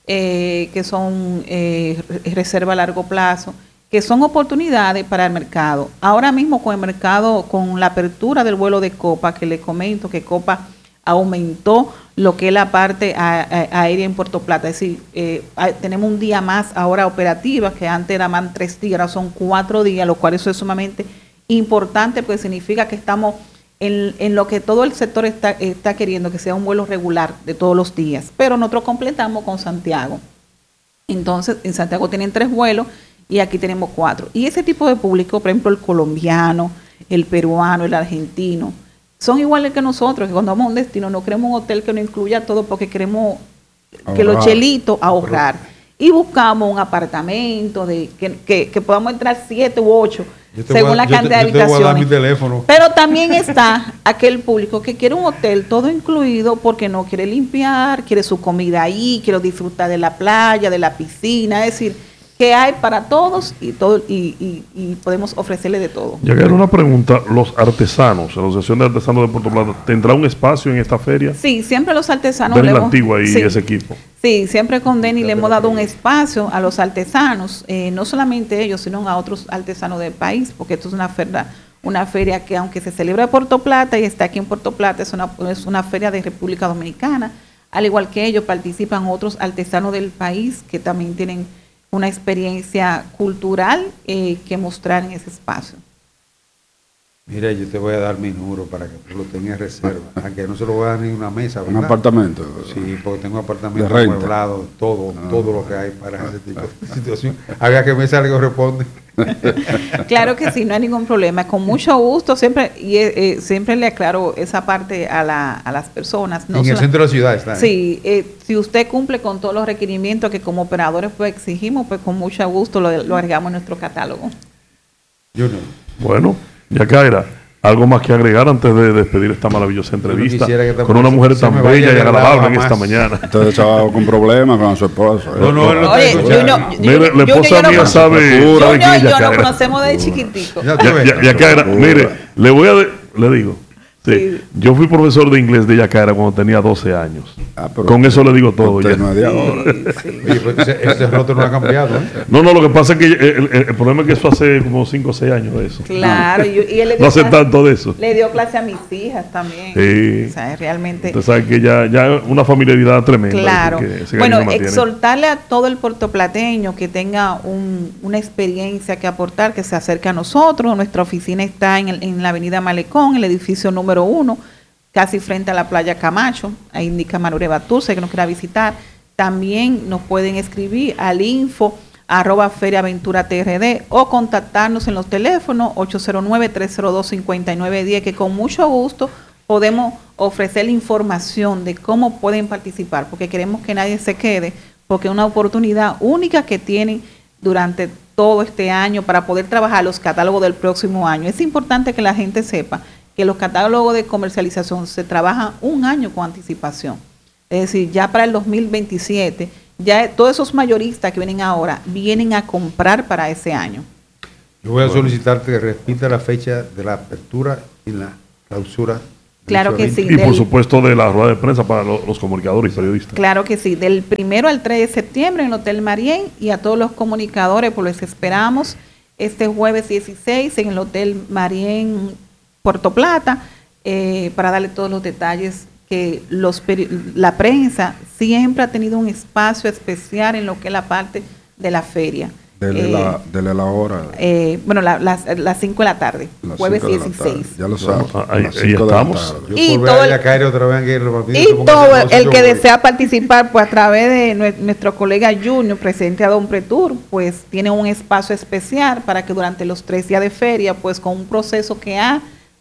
Eh, que son eh, reserva a largo plazo, que son oportunidades para el mercado. Ahora mismo con el mercado, con la apertura del vuelo de Copa, que le comento que Copa aumentó lo que es la parte a, a, aérea en Puerto Plata, es decir, eh, hay, tenemos un día más ahora operativa, que antes eran tres días, ahora son cuatro días, lo cual eso es sumamente importante, porque significa que estamos En, en lo que todo el sector está, está queriendo, que sea un vuelo regular de todos los días. Pero nosotros completamos con Santiago. Entonces, en Santiago tienen tres vuelos y aquí tenemos cuatro. Y ese tipo de público, por ejemplo, el colombiano, el peruano, el argentino, son iguales que nosotros, que cuando vamos a un destino no queremos un hotel que nos incluya todo porque queremos que Ahorrar. los chelitos ahorrar. Y buscamos un apartamento de que, que, que podamos entrar siete u ocho, Yo te según voy a- la yo te- cantidad de yo te voy a dar mi habitaciones. teléfono. Pero también está aquel público que quiere un hotel todo incluido porque no quiere limpiar, quiere su comida ahí, quiere disfrutar de la playa, de la piscina, es decir, que hay para todos y todo y, y, y podemos ofrecerle de todo. Ya que era una pregunta, los artesanos, la Asociación de Artesanos de Puerto Plata, ¿tendrá un espacio en esta feria? Sí, siempre los artesanos Denle le la hemos- antigua y sí. ese equipo. Sí, siempre con Denny le hemos dado un espacio a los artesanos, eh, no solamente ellos, sino a otros artesanos del país, porque esto es una feria, una feria que aunque se celebra en Puerto Plata y está aquí en Puerto Plata, es una, es una feria de República Dominicana. Al igual que ellos, participan otros artesanos del país que también tienen una experiencia cultural eh, que mostrar en ese espacio. Mira, yo te voy a dar mi número para que tú lo tengas en reserva. Aunque no se lo voy a dar ni una mesa, Un ¿verdad? apartamento. Sí, porque tengo apartamentos De renta. amueblados, todo, Ah. todo lo que hay para ese tipo de situación. Haga que mesa le corresponde. Claro que sí, no hay ningún problema. Con mucho gusto, siempre y eh, eh, siempre le aclaro esa parte a, la, a las personas. No en el sola- centro de la ciudad está. ¿eh? Sí, eh, si usted cumple con todos los requerimientos que como operadores pues exigimos, pues con mucho gusto lo, lo agregamos en nuestro catálogo. Junior. Bueno, Yacaira, algo más que agregar antes de despedir esta maravillosa entrevista quisiera que esta con una mujer mujer se tan me vaya bella y de lado agradable en jamás. esta mañana. Entonces estaba con problemas con su esposo. ¿eh? No, no, él no Oye, está Junior, escuchando. Mire, la Junior, esposa yo no mía con- sabe, Junior, sabe quién es Junior, yo lo Yacaira. conocemos de chiquitico. Ya te Ya, ves. ya, Yacaira, mire, le voy a de- le digo, sí, Sí. yo fui profesor de inglés de Yacaira cuando tenía doce años. Ah, pero Con eso le digo todo. usted ya. no es de ahora. Oye, pues ese, ese roto no ha cambiado, ¿eh? No, no, lo que pasa es que el, el- el problema es que eso hace como cinco o seis años de eso. Claro, y, y él le dio, No hace clase, tanto de eso. le dio clase a mis hijas también. Sí. O sea, realmente. Usted sabe que ya, ya una familiaridad tremenda. Claro. que ese Bueno, cariño mantiene. exhortarle a todo el puertoplateño que tenga un- una experiencia que aportar, que se acerque a nosotros. Nuestra oficina está en, el- en la avenida Malecón, el edificio número uno, casi frente a la playa Camacho. Ahí indica Manure Baturce, que nos quiera visitar. También nos pueden escribir al info arroba feriaventura trd o contactarnos en los teléfonos ocho cero nueve, tres cero dos, cinco nueve uno cero, que con mucho gusto podemos ofrecer información de cómo pueden participar, porque queremos que nadie se quede, porque es una oportunidad única que tienen durante todo este año para poder trabajar los catálogos del próximo año. Es importante que la gente sepa que los catálogos de comercialización se trabajan un año con anticipación. Es decir, ya para el dos mil veintisiete, ya todos esos mayoristas que vienen ahora, vienen a comprar para ese año. Yo voy a solicitarte que repita la fecha de la apertura y la clausura. Claro que sí. Y por supuesto de la rueda de prensa para lo, los comunicadores y periodistas. Claro que sí, del primero al tres de septiembre en el Hotel Marién, y a todos los comunicadores, pues les esperamos este jueves dieciséis en el Hotel Marién Puerto Plata, eh, para darle todos los detalles que los la prensa siempre ha tenido un espacio especial en lo que es la parte de la feria. Dele, eh, la, dele la hora. Eh, bueno, la, las, las cinco de la tarde, Las jueves cinco de la dieciséis. tarde. Ya lo saben. Bueno, ahí- las ahí cinco de la estamos. tarde. Yo Y por todo ver el- a Cairo otra vez en el partido, Y como todo ese el yo que voy. desea participar, pues a través de nue- nuestro colega Junior, presente a Don Pretour, pues tiene un espacio especial para que durante los tres días de feria, pues con un proceso que ha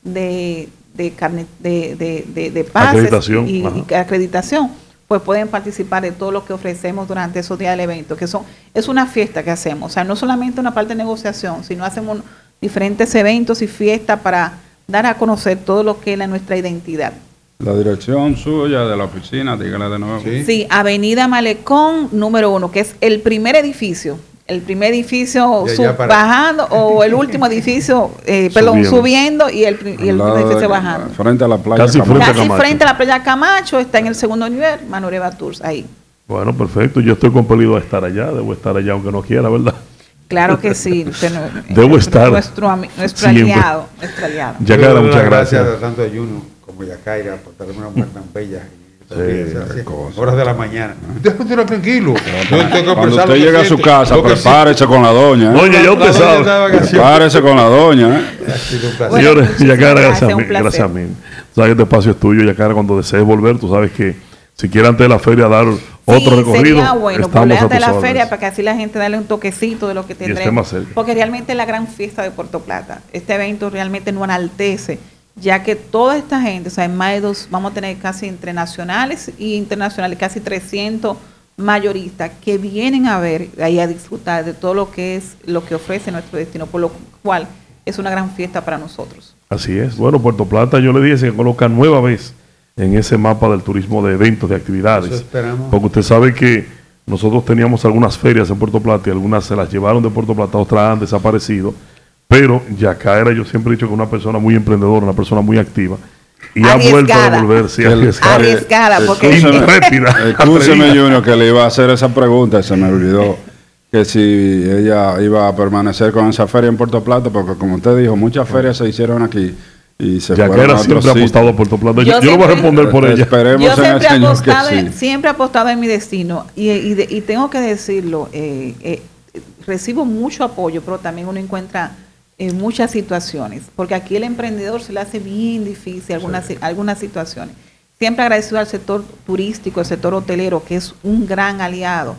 de, de, carne, de, de, de, de pases Acreditación, y, ajá. y acreditación, pues pueden participar de todo lo que ofrecemos durante esos días del evento, que son es una fiesta que hacemos, o sea, no solamente una parte de negociación, sino hacemos diferentes eventos y fiestas para dar a conocer todo lo que es la, nuestra identidad. La dirección suya de la oficina, dígale de nuevo. Sí. Sí, Avenida Malecón, número uno, que es el primer edificio. El primer edificio De sub- allá para- bajando, o el último edificio, eh, perdón, Subiendo. subiendo, y el, pri- y el Al lado edificio de- bajando. Frente a la playa. Casi Camacho. frente a Casi Camacho. frente a la playa Camacho, está en el segundo nivel, Manureva Tours, ahí. Bueno, perfecto. Yo estoy compelido a estar allá. Debo estar allá aunque no quiera, ¿verdad? Claro que sí. usted no- Debo eh, estar Nuestro, ami- nuestro siempre. aliado, nuestro aliado. Ya Yo Yacaira, doy muchas las gracias. a tanto a Juno como Yacaira por darme una mujer tan bella. Sí, qué cosa. Horas de la mañana. Déjame tranquilo. Yo tengo que Cuando expresar lo usted que llega a su siente, casa, lo que prepárese con la doña. ¿eh? Oye, ya La usted doña sabe. está de vacaciones. Prepárese con la doña. ¿eh? Ha sido un placer. Bueno, Señores, muchísimas Yacaira, gracias, gracias a un mí. placer. Gracias a mí. Tú sabes que este espacio es tuyo, Yacaira. Cuando desees volver, tú sabes que si quieres antes de la feria dar otro Sí, recorrido, sería bueno estamos volver a hasta tus la órdenes. feria para que así la gente dale un toquecito de lo que esté tendremos, más cerca. porque realmente es la gran fiesta de Puerto Plata. Este evento realmente no enaltece, ya que toda esta gente, o sea, en más de dos, vamos a tener casi entre nacionales y internacionales, casi trescientos mayoristas que vienen a ver y a disfrutar de todo lo que es lo que ofrece nuestro destino, por lo cual es una gran fiesta para nosotros. Así es. Bueno, Puerto Plata, yo le dije que coloca nueva vez en ese mapa del turismo de eventos, de actividades. Eso esperamos. Porque usted sabe que nosotros teníamos algunas ferias en Puerto Plata y algunas se las llevaron de Puerto Plata, otras han desaparecido. Pero Yacaira, yo siempre he dicho que es una persona muy emprendedora, una persona muy activa. Y ha vuelto a Arriesgada. volver, sí, El- arriesgada. Arriesgada, porque Escúchame, Intrépida, escúcheme, atrevida. Junior, que le iba a hacer esa pregunta y se me olvidó que si ella iba a permanecer con esa feria en Puerto Plata, porque como usted dijo, muchas ferias se hicieron aquí y se fueron Yacaira a siempre otros ha sitios. apostado a Puerto Plata. Yo, Yo yo no voy a siempre- responder por ella. Esperemos Yo en el siempre he Señor que apostado, sí. en, siempre he apostado en mi destino y, y, de- y tengo que decirlo, eh, eh, recibo mucho apoyo, pero también uno encuentra en muchas situaciones, porque aquí el emprendedor se le hace bien difícil algunas, algunas situaciones. Siempre agradecido al sector turístico, al sector hotelero, que es un gran aliado,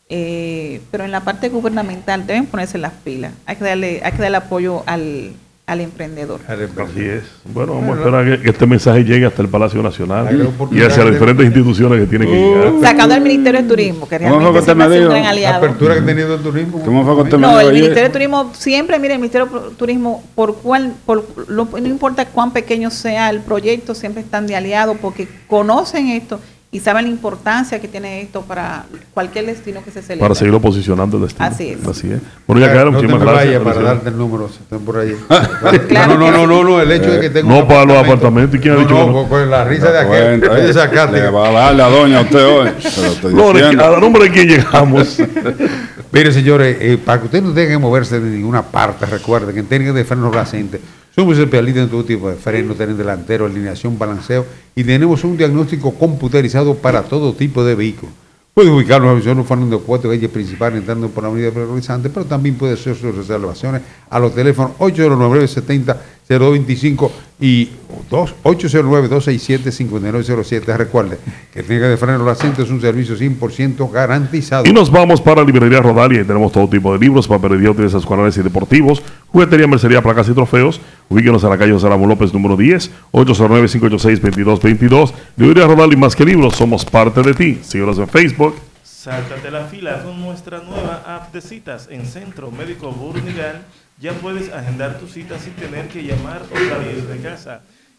eh, pero en la parte gubernamental deben ponerse las pilas, hay que darle, hay que darle apoyo al, al emprendedor. Así es. Bueno, vamos a esperar que, que este mensaje llegue hasta el Palacio Nacional Hay la y oportunidad hacia las de- diferentes instituciones que tienen que llegar. Sacando al Ministerio de Turismo, que ¿Cómo fue realmente que usted siempre me ha sido un dijo? gran La aliado. apertura que ha tenido el turismo. ¿Cómo fue que usted me No, dijo el ayer? Ministerio de Turismo siempre, mire, el Ministerio de Turismo, por cual, por lo- no importa cuán pequeño sea el proyecto, siempre están de aliados porque conocen esto y saben la importancia que tiene esto para cualquier destino que se celebre. Para seguirlo posicionando el destino. Así es. Así es. Bueno, Yacaira, no te muchísimas me gracias. vayas para Felicidades. darte el número, si están por ahí. Claro no, no, que no, sí. no, no, el hecho de que tengo No un para los apartamento. apartamentos. ¿Y quién ha No, dicho no, que no? con la risa de aquel. Cuenta, en vez de eh, sacarte. le va a dar la doña a usted hoy. Se lo estoy Flores, diciendo. ¿a nombre de quién llegamos? Mire, señores, eh, para que ustedes no tengan que moverse de ninguna parte, recuerden que en técnicas de frenos Racente somos especialistas en todo tipo de frenos, tren delantero, alineación, balanceo y tenemos un diagnóstico computerizado para todo tipo de vehículos. Puede ubicarnos en los frenos de puerto, calle principal, entrando por la avenida Ferrorizante, pero también puede hacer sus reservaciones a los teléfonos ocho cero nueve, siete cero, cero dos dos cinco y ocho cero nueve, dos seis siete, cinco nueve cero siete. Recuerde que técnica de frenos Racente es un servicio cien por ciento garantizado. Y nos vamos para Librería Rodal y ahí tenemos todo tipo de libros, papelería, útiles escolares y deportivos, juguetería, mercería, placas y trofeos. Ubíquenos en la calle José Ramón López, número diez, ocho cero nueve, cinco ocho seis, dos dos dos dos. Librería Rodal y más que libros, somos parte de ti. Síguenos en Facebook. Sáltate la fila con nuestra nueva app de citas en Centro Médico Burnigal. Ya puedes agendar tu cita sin tener que llamar o salir de casa.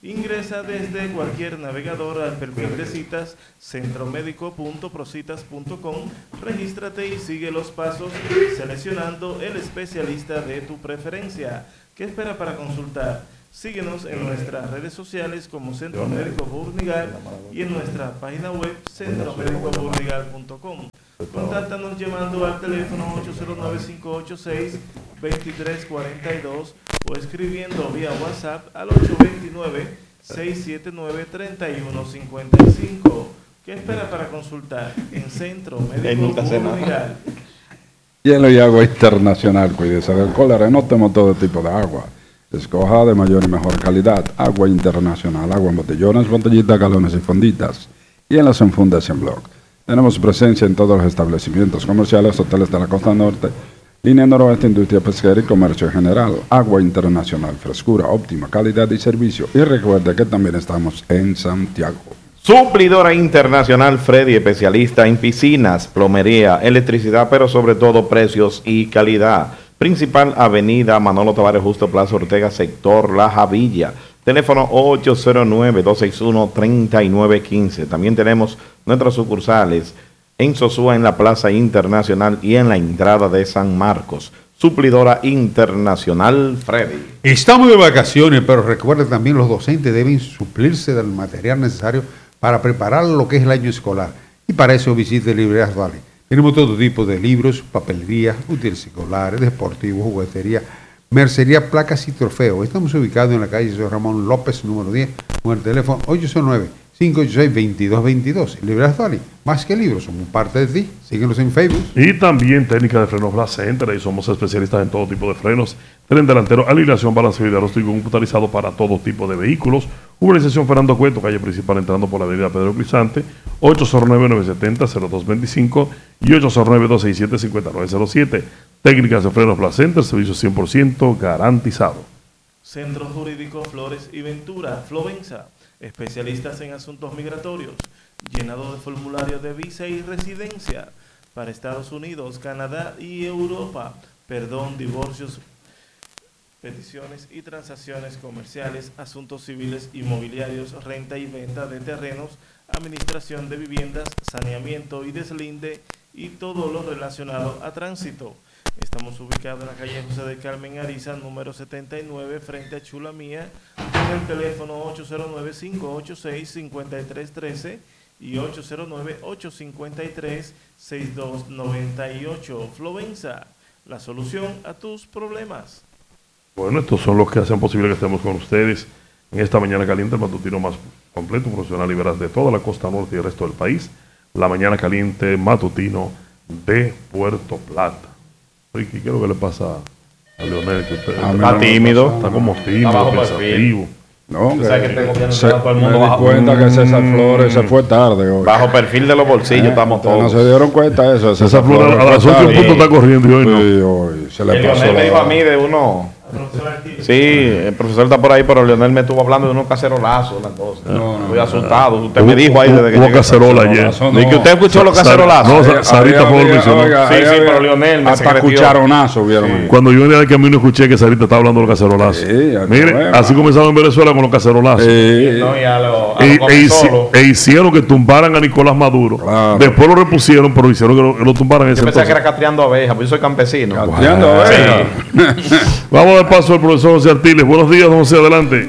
Ingresa desde cualquier navegador al perfil de citas centromédico punto procitas punto com, regístrate y sigue los pasos seleccionando el especialista de tu preferencia. ¿Qué espera para consultar? Síguenos en nuestras redes sociales como Centro Médico Burnigal y en nuestra página web centro médico burnigal punto com. Contáctanos llamando al teléfono ocho cero nueve, cinco ocho seis, dos tres cuatro dos o escribiendo vía WhatsApp al ocho dos nueve, seis siete nueve, tres uno cinco cinco. ¿Qué espera para consultar en Centro Médico Burnigal? Hielo y agua internacional, cuídese del cólera, no temo todo tipo de agua. Escoja de mayor y mejor calidad, agua internacional, agua en botellones, botellitas, galones y fonditas. Y en las enfundas en bloc. Tenemos presencia en todos los establecimientos comerciales, hoteles de la costa norte, línea noroeste, industria pesquera y comercio en general. Agua internacional, frescura, óptima calidad y servicio. Y recuerde que también estamos en Santiago. Suplidora Internacional Freddy, especialista en piscinas, plomería, electricidad, pero sobre todo precios y calidad. Principal Avenida Manolo Tavares Justo, Plaza Ortega, sector La Javilla. Teléfono ocho cero nueve, dos seis uno, tres nueve uno cinco. También tenemos nuestras sucursales en Sosúa, en la Plaza Internacional y en la entrada de San Marcos. Suplidora Internacional Freddy. Estamos de vacaciones, pero recuerden también los docentes deben suplirse del material necesario para preparar lo que es el año escolar. Y para eso visite Librerías Vale. Tenemos todo tipo de libros, papelería, útiles escolares, deportivos, juguetería, mercería, placas y trofeos. Estamos ubicados en la calle José Ramón López, número diez, con el teléfono ocho cero nueve, cinco ocho seis, dos dos dos dos. Librerías Vale, más que libros, somos parte de ti. Síguenos en Facebook. Y también técnica de frenos Blast Center, ahí somos especialistas en todo tipo de frenos, tren delantero, alineación, balanceo y diagnóstico computarizado para todo tipo de vehículos. Urbanización Fernando Cueto, calle principal entrando por la avenida Pedro Crisante, ocho cero nueve, nueve siete cero, cero dos dos cinco y ocho cero nueve, dos seis siete, cinco nueve cero siete. Técnicas de frenos Blast Center, servicio cien por ciento garantizado. Centro Jurídico Flores y Ventura, Flovensa, especialistas en asuntos migratorios, llenado de formularios de visa y residencia para Estados Unidos, Canadá y Europa, perdón, divorcios, peticiones y transacciones comerciales, asuntos civiles, inmobiliarios, renta y venta de terrenos, administración de viviendas, saneamiento y deslinde y todo lo relacionado a tránsito. Estamos ubicados en la calle José de Carmen Ariza, número setenta y nueve, frente a Chula Mía, con el teléfono ocho cero nueve, cinco ocho seis, cinco tres uno tres y ocho cero nueve, ocho cinco tres, seis dos nueve ocho. Flovensa, la solución a tus problemas. Bueno, estos son los que hacen posible que estemos con ustedes en esta mañana caliente, el matutino más completo, profesional y veraz de toda la costa norte y el resto del país. La mañana caliente matutino de Puerto Plata. Ricky, ¿qué es lo que le pasa a Leonel? Que usted, está tímido. Está como tímido, pensativo. No, que sabes que tengo que se, todo el mundo me di bajo, cuenta que César Flores se fue tarde hoy. bajo perfil de los bolsillos, Eh, estamos todos. No se dieron cuenta de eso. César Flores a las ocho en punto está corriendo y hoy no. Sí, hoy se le El pasó. Leonel me dijo la- a mí de uno. Sí, el profesor está por ahí, pero Leonel me estuvo hablando de unos cacerolazos, una cosa. No, no, Estoy no, asustado. Usted Hubo- me dijo ahí desde que hubo llegué. cacerola ayer. Cacerolazo, ¿Y que usted escuchó los Sa- cacerolazos? no, Sa- Ahí Sarita había- fue lo mencionó. oiga, Sí, ahí sí, había- pero Leonel me hasta secretió. cucharonazo vieron ahí. Cuando yo venía de camino escuché que Sarita estaba hablando de los cacerolazos. Sí, ya Mire, sabemos. así comenzaron en Venezuela con los cacerolazos. Sí. No, y a lo, a E, lo e hici- solo. e hicieron que tumbaran a Nicolás Maduro. Claro. Después lo repusieron, pero hicieron que lo, que lo tumbaran en ese Yo pensaba que entonces. era catriando abejas, pero yo soy campesino. Cateando Wow. abejas. Vamos de paso al profesor José Artiles. Buenos días, don José, adelante.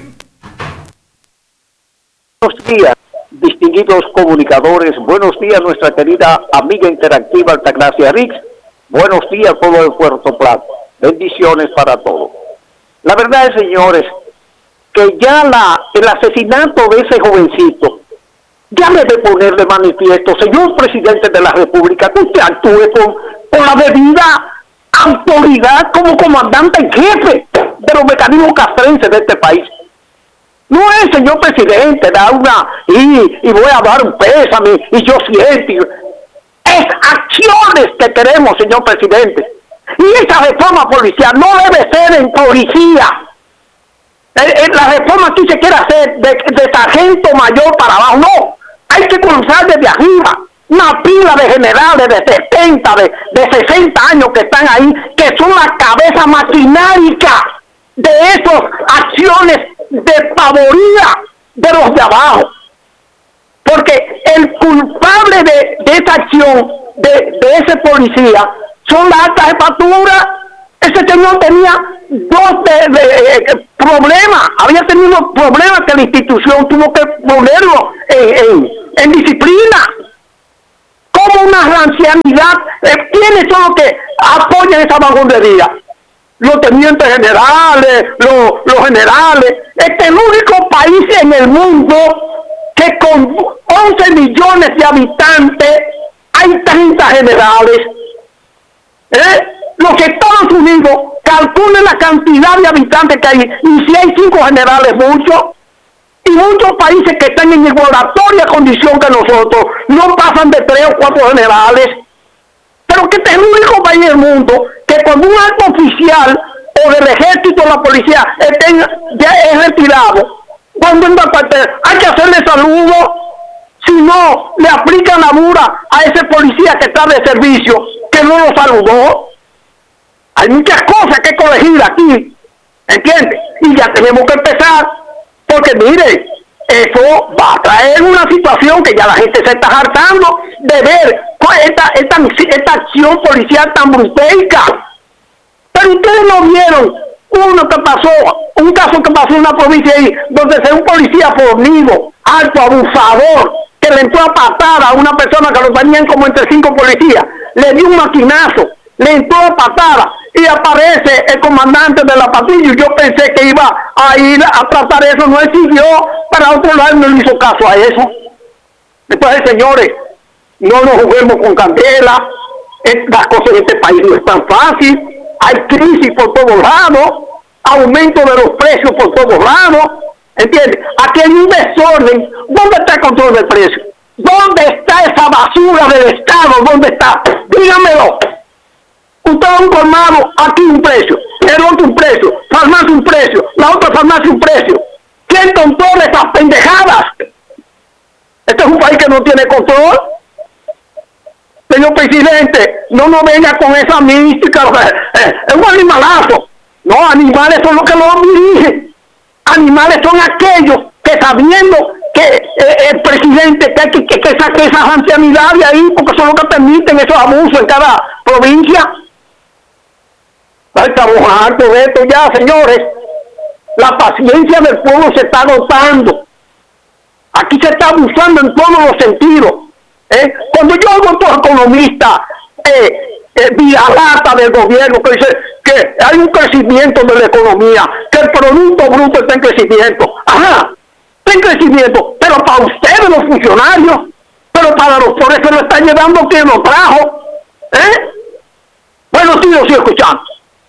Buenos días, distinguidos comunicadores. Buenos días, nuestra querida amiga interactiva Altagracia Rix. Buenos días, pueblo de Puerto Plata. Bendiciones para todos. La verdad es, señores, que ya la, el asesinato de ese jovencito ya debe poner de manifiesto, señor presidente de la República, que usted actúe con, con la debida autoridad como comandante en jefe de los mecanismos castrenses de este país. No es, señor presidente, da una y, y voy a dar un pésame y yo siento. Es acciones que queremos, señor presidente. Y esa reforma policial no debe ser en policía. Eh, eh, la reforma que se quiere hacer de, de sargento mayor para abajo, no. Hay que comenzar desde arriba. Una pila de generales de setenta, de, de sesenta años que están ahí, que son la cabeza maquinaria de esas acciones desfavoría de los de abajo. Porque el culpable de, de esa acción de, de ese policía son las altas jefaturas. Ese señor tenía dos de, de, de, problemas, había tenido problemas que la institución tuvo que ponerlo en, en, en disciplina. Como una rancianidad, eh, ¿quiénes son los que apoyan esa vagabundería? Los tenientes generales, los, los generales. Este es el único país en el mundo que con once millones de habitantes hay treinta generales. ¿Eh? Los Estados Unidos calculen la cantidad de habitantes que hay, y si hay cinco generales, mucho. Y muchos países que están en igualatoria condición que nosotros no pasan de tres o cuatro generales. Pero que este es el único país del mundo que cuando un alto oficial o del ejército o la policía estén, ya es retirado, cuando entra al cuartel hay que hacerle saludo, si no le aplican la mura a ese policía que está de servicio que no lo saludó. Hay muchas cosas que corregir aquí, ¿entiendes? Y ya tenemos que empezar, porque mire, eso va a traer una situación que ya la gente se está hartando de ver esta, esta, esta acción policial tan brutesca. Pero ustedes no vieron uno que pasó, un caso que pasó en una provincia ahí, donde se un policía fornido, alto, abusador, que le entró a patada a una persona que lo tenían como entre cinco policías, le dio un maquinazo, le entró a patada y aparece el comandante de la patrulla. Yo pensé que iba a ir a tratar eso, no siguió para otro lado, no le hizo caso a eso. Entonces, señores, no nos juguemos con candela. Las cosas en este país no es tan fácil. Hay crisis por todos lados, aumento de los precios por todos lados, ¿entiendes? Aquí hay un desorden. ¿Dónde está el control del precio? ¿Dónde está esa basura del Estado? ¿Dónde está? Dígamelo. Usted ha informado aquí un precio, el otro un precio, farmacia un precio, la otra farmacia un precio. ¿Quién controla esas pendejadas? Este es un país que no tiene control. Señor presidente, no nos venga con esa mística, eh, es un animalazo. No, animales son los que los dirigen. Animales son aquellos que sabiendo que eh, el presidente que, que, que, que saque esa ancianidad de ahí, porque son los que permiten esos abusos en cada provincia. Estamos hartos de esto ya, señores. La paciencia del pueblo se está agotando. Aquí se está abusando en todos los sentidos. ¿eh? Cuando yo oigo a estos economistas eh, eh, vía lata del gobierno que dice que hay un crecimiento de la economía, que el Producto Bruto está en crecimiento. Ajá, está en crecimiento, pero para ustedes los funcionarios, pero para los por eso lo están llevando quien lo trajo. ¿eh? Bueno, sí, yo sigo escuchando.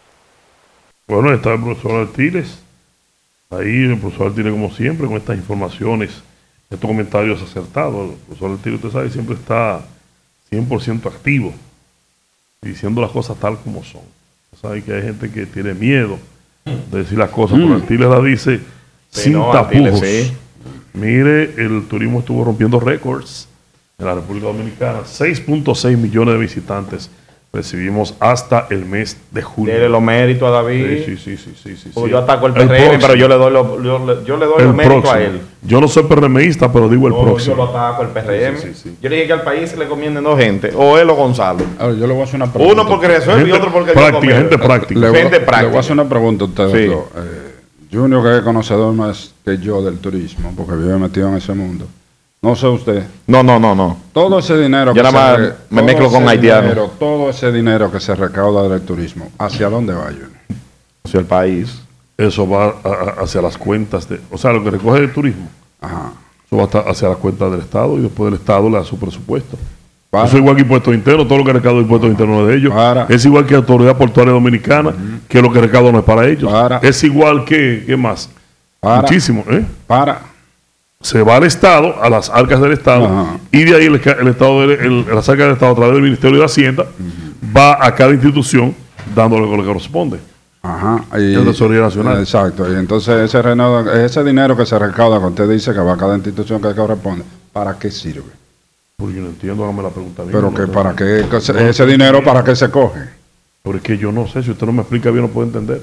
Bueno, está el profesor Artiles. Ahí el profesor Artiles, como siempre, con estas informaciones, estos comentarios acertados. El profesor Artiles, usted sabe, siempre está cien por ciento activo, diciendo las cosas tal como son. Usted sabe que hay gente que tiene miedo de decir las cosas, mm. pero Artiles la dice sí, sin no, tapujos. Artiles, sí. Mire, el turismo estuvo rompiendo récords en la República Dominicana. seis punto seis millones de visitantes recibimos hasta el mes de julio. Dele los méritos a David. Sí, sí, sí, sí, sí, pues sí. Yo ataco el P R M, el pero yo le doy los yo, yo le doy los méritos a él. Yo no soy PRMista, pero digo el no, próximo. Yo lo ataco el P R M. Sí, sí, sí. Yo le dije que al país se le convienen dos gente, o él o Gonzalo. Ahora, yo le voy a hacer una pregunta. Uno porque resuelve y otro porque práctica, yo gente práctica. Le, gente voy, práctica. Le voy a hacer una pregunta a ustedes. Sí. Eh, Junior, que es conocedor más que yo del turismo, porque vive metido en ese mundo. No sé usted. No, no, no, no. Todo ese dinero Yo que nada se más me mezclo con haitianos. Todo ese dinero que se recauda del turismo, ¿hacia dónde va, Junior? Hacia el país. Eso va a, a, hacia las cuentas de, o sea, lo que recoge el turismo. Ajá. Eso va a hacia las cuentas del Estado y después del Estado le da su presupuesto. Para. Eso es igual que impuestos internos, todo lo que recauda impuestos internos de ellos. Para. Es igual que Autoridad Portuaria Dominicana, uh-huh. que lo que recauda no es para ellos. Para. Es igual que, ¿qué más? Para. Muchísimo, ¿eh? Para. Se va al Estado, a las arcas del Estado, Ajá. y de ahí el, el Estado, el, el, las arcas del Estado a través del Ministerio de Hacienda, uh-huh. va a cada institución dándole lo que corresponde. Ajá. Y, la Tesorería Nacional. Exacto. Y entonces ese, reno, ese dinero que se recauda, que usted dice que va a cada institución que corresponde, ¿para qué sirve? Porque yo no entiendo, hágame la pregunta. Pero no que no, para qué, no, ese, ese dinero, ¿para qué se coge? Pero es que yo no sé, si usted no me explica bien, no puedo entender.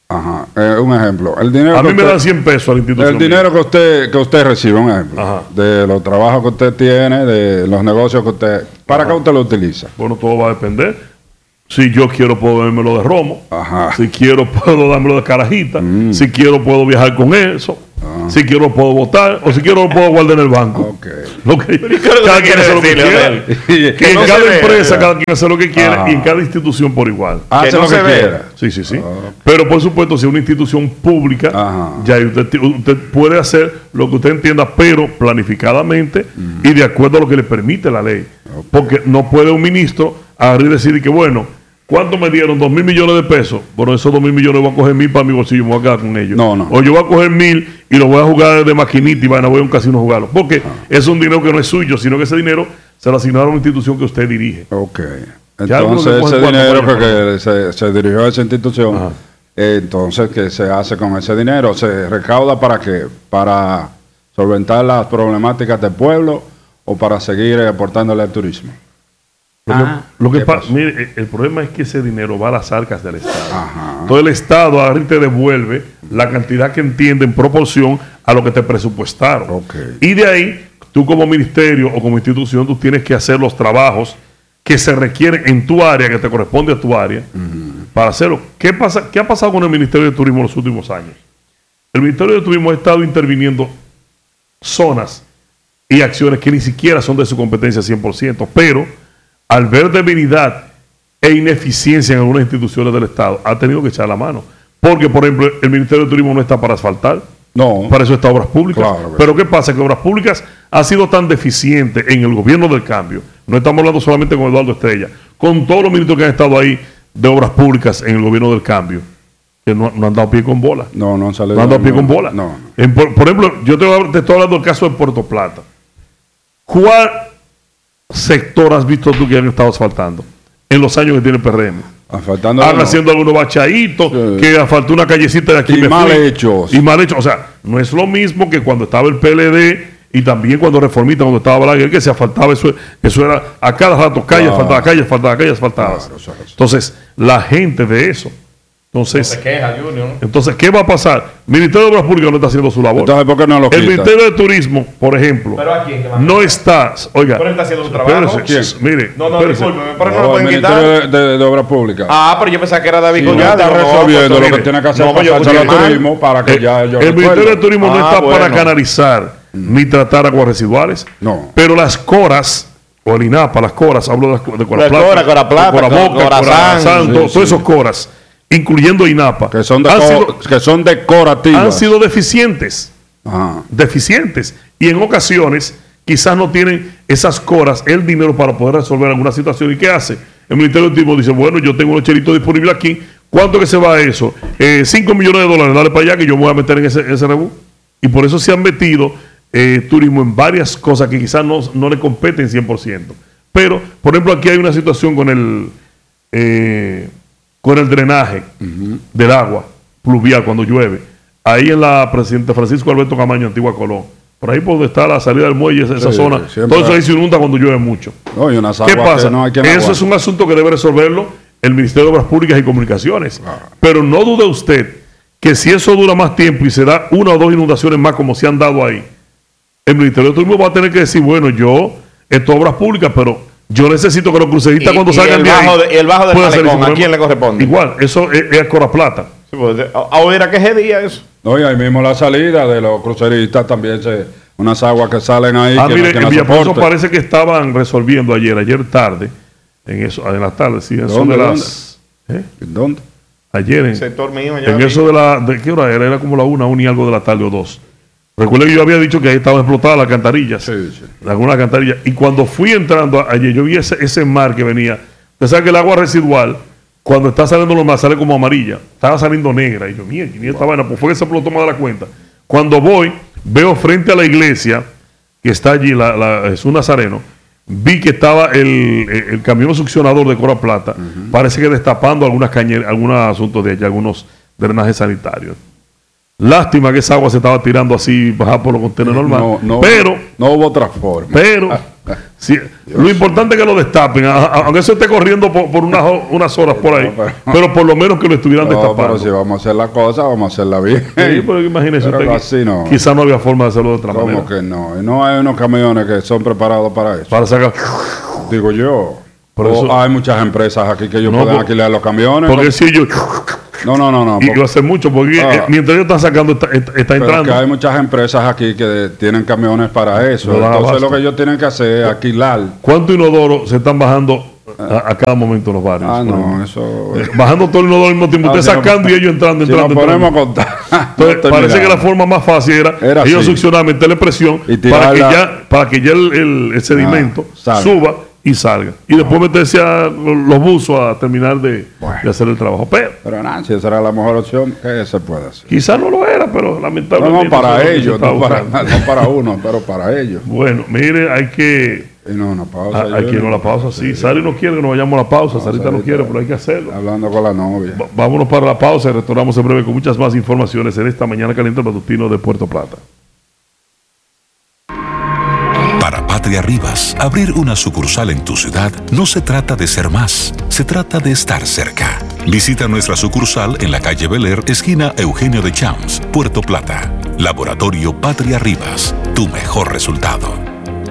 Ajá, eh, un ejemplo. El dinero A mí que me usted- dan cien pesos a la institución. El dinero que usted que usted recibe, un ejemplo, Ajá. de los trabajos que usted tiene, de los negocios que usted... ¿Para Ajá. qué usted lo utiliza? Bueno, todo va a depender. Si yo quiero, puedo dármelo de romo. Ajá. Si quiero, puedo dármelo de carajita. Mm. Si quiero, puedo viajar con eso. Ah. Si quiero, puedo votar. O si quiero, lo puedo guardar en el banco. Ok. Lo que, ¿qué es lo que cada usted quien quiere hace lo que decir, quiera. Leonel? Y Que en no se cada ve, empresa, ¿verdad? cada quien hace lo que quiere. Ah. Y en cada institución por igual. Hace no lo que se ve. quiera. Sí, sí, sí. Ah. Pero por supuesto, si es una institución pública, Ajá. ya ahí usted, ti- usted puede hacer lo que usted entienda, pero planificadamente y de acuerdo a lo que le permite la ley. Porque no puede un ministro agarrar y decir que, bueno, ¿cuánto me dieron? Dos mil millones de pesos. Bueno, esos dos mil millones voy a coger mil para mi bolsillo y me voy a quedar con ellos. No, no. O yo voy a coger mil y lo voy a jugar de maquinita y bueno, voy a un casino a jugarlo. Porque es un dinero que no es suyo, sino que ese dinero se lo asignaron a una institución que usted dirige. Ok. Ya algunos le Entonces, cogen ese cuatro dinero años que, que se, se dirigió a esa institución, Ajá. eh, entonces, ¿qué se hace con ese dinero? ¿Se recauda para qué? ¿Para solventar las problemáticas del pueblo o para seguir eh, aportándole al turismo? Lo que, Ah. lo que ¿Qué pa- pasó? mire, el, el problema es que ese dinero va a las arcas del Estado. Ajá. Todo el Estado ahora te devuelve la cantidad que entiende en proporción a lo que te presupuestaron. Ok. Y de ahí, tú como ministerio o como institución, tú tienes que hacer los trabajos que se requieren en tu área, que te corresponde a tu área, para hacerlo. ¿Qué pasa? ¿Qué ha pasado con el Ministerio de Turismo en los últimos años? El Ministerio de Turismo ha estado interviniendo zonas y acciones que ni siquiera son de su competencia cien por ciento, pero al ver debilidad e ineficiencia en algunas instituciones del Estado, ha tenido que echar la mano. Porque, por ejemplo, el Ministerio de Turismo no está para asfaltar, No. para eso está Obras Públicas. Claro, Pero ¿qué pasa? Que Obras Públicas ha sido tan deficiente en el gobierno del cambio. No estamos hablando solamente con Eduardo Estrella, con todos los ministros que han estado ahí de Obras Públicas en el gobierno del cambio, que no, no han dado pie con bola. No, no han salido. No han dado pie no, con bola. No, no. En por, por ejemplo, yo te, voy a- te estoy hablando del caso de Puerto Plata. ¿Cuál sector has visto tú que han estado asfaltando en los años que tiene el P R M? Asfaltando Han no. haciendo algunos bachaditos, Sí. que faltó una callecita de aquí. Y me mal fui. hechos. Y mal hechos. O sea, no es lo mismo que cuando estaba el P L D y también cuando Reformista, cuando estaba Balaguer, que se asfaltaba. Eso, eso era a cada rato, calle Claro. asfaltada, calle asfaltada, calle asfaltada. Claro, eso es eso. Entonces, la gente de eso. Entonces, Se queja, Junior. entonces, ¿qué va a pasar? El Ministerio de Obras Públicas no está haciendo su labor. Entonces, ¿por qué no lo El quita? Ministerio de Turismo, por ejemplo, ¿Pero a quién? ¿Qué más? no está. Oiga, Pero él está haciendo su trabajo. espérese, mire, No, no, espérese. discúlpeme, pero no No, lo el pueden Ministerio quitar. de, de- de Obras Públicas. Ah, pero yo pensaba que era David Sí, no Collado. está No, resolviendo pues, lo que mire, tiene que hacer no, para pues, yo pasárselo escuché al mal. turismo para que Eh, ya ellos el Ministerio de resuelvan. Turismo no Ah, está para bueno. canalizar ni tratar aguas residuales, No. pero las coras, o el INAPA, las coras, hablo de, las co- de Cora Las Plata, Cora, Cora Plata, Cora Boca, Cora Cora San, Santo, sí, todos sí. esos coras, incluyendo INAPA, Que son, de han, co- sido, que son decorativas. han sido deficientes. Ajá. deficientes y en ocasiones quizás no tienen esas coras, el dinero para poder resolver alguna situación. ¿Y qué hace? El Ministerio de Turismo dice, bueno, yo tengo unos chelitos disponibles aquí, ¿cuánto que se va a eso? Eh, cinco millones de dólares, dale para allá que yo me voy a meter en ese, ese rebú. Y por eso se han metido eh, turismo en varias cosas que quizás no, no le competen cien por ciento. Pero, por ejemplo, aquí hay una situación con el, eh, con el drenaje del agua pluvial cuando llueve. Ahí en la Presidente Francisco Alberto Camaño, Antigua Colón. Por ahí por donde está la salida del muelle, esa, esa Sí, zona. siempre Todo eso hay. ahí se inunda cuando llueve mucho. No, y unas ¿Qué aguas pasa? que no hay quien Eso aguante. es un asunto que debe resolverlo el Ministerio de Obras Públicas y Comunicaciones. Pero no dude usted que si eso dura más tiempo y se da una o dos inundaciones más como se han dado ahí, el Ministerio de Turismo va a tener que decir, bueno, yo, esto es obras públicas, pero yo necesito que los cruceristas Y- cuando y salgan el de ahí bajo de- y el bajo del puedan hacer malecón, eso. ¿a quién le corresponde? Igual, eso es, es Cora Plata. Sí, pues, a- ahora era que ese día eso. No, y ahí mismo la salida de los cruceristas también, se, unas aguas que salen ahí. Ah, que mire, no, que en no Villaposo soporte. parece que estaban resolviendo ayer, ayer tarde, en eso, en la tarde, sí, en eso ¿Dónde, de las... ¿eh? ¿Dónde? Ayer, en, Sector mío, allá en eso de la... ¿De qué hora era? Era como la una, una y algo de la tarde o dos. Recuerden que yo había dicho que ahí estaban explotadas las alcantarillas. Sí, sí. Algunas alcantarillas. Y cuando fui entrando a- ayer, yo vi ese, ese mar que venía. Usted sabe que el agua residual, cuando está saliendo lo más, sale como amarilla. Estaba saliendo negra. Y yo, mierda, ¿y esta vaina? Pues fue que se explotó, me da la cuenta. Cuando voy, veo frente a la iglesia, que está allí, la, la, es un nazareno, vi que estaba el, el, el camión succionador de Cora Plata, parece que destapando algunas cañeras, algunos asuntos de allá, algunos drenajes sanitarios. Lástima que esa agua se estaba tirando así, bajar por los contenedores normales. No, no, pero, no hubo otra forma. pero, Sí, lo importante es que lo destapen, a- a- aunque eso esté corriendo por, por unas, ho- unas horas por ahí, No, pero- pero por lo menos que lo estuvieran No, destapando. pero si vamos a hacer la cosa, vamos a hacerla bien. Sí, pero imagínese Pero usted que así no. quizá no había forma de hacerlo de otra ¿Cómo manera. que no? Y no hay unos camiones que son preparados para eso. Para sacar. Digo yo. Por O eso- hay muchas empresas aquí que ellos No, pueden por- alquilar los camiones. Porque si ellos. No, no, no, no. Y porque- va a ser mucho, porque Ah. eh, mientras ellos están sacando, está, está- está pero entrando. que hay muchas empresas aquí que tienen camiones para eso. No dan Entonces abasto. lo que ellos tienen que hacer es alquilar. ¿Cuántos inodoros se están bajando a, a cada momento en los barrios? Ah, por no, ejemplo? eso... Eh, Bajando todo el inodoro al mismo tiempo, Ah, usted si no- sacando y ellos entrando, Si entrando. nos entrando. ponemos a contar. Entonces, no parece que la terminamos. forma más fácil era, Era ellos así. succionar, meterle presión Y para que tirarla- ya, para que ya el, el- el sedimento Ah, salga. suba y salga. Y después meterse a los buzos a terminar de, Bueno. de hacer el trabajo. Pero Pero nada, si esa era la mejor opción, ¿qué se puede hacer? quizás no lo era, pero No, lamentablemente. no, para eso es lo que se ellos, está no para, buscando. no para uno, pero para ellos. Bueno, mire, hay que. Y no, una pausa. a- Hay que irnos a la pausa, sí. Sari no quiere que nos vayamos a la pausa. Sarita no Sarita. quiere, pero hay que hacerlo. Hablando con la novia. Va- Vámonos para la pausa y retornamos en breve con muchas más informaciones en esta mañana caliente matutino de Puerto Plata. Para Patria Rivas, abrir una sucursal en tu ciudad no se trata de ser más, se trata de estar cerca. Visita nuestra sucursal en la calle Bel Air, esquina Eugenio de Champs, Puerto Plata. Laboratorio Patria Rivas, tu mejor resultado.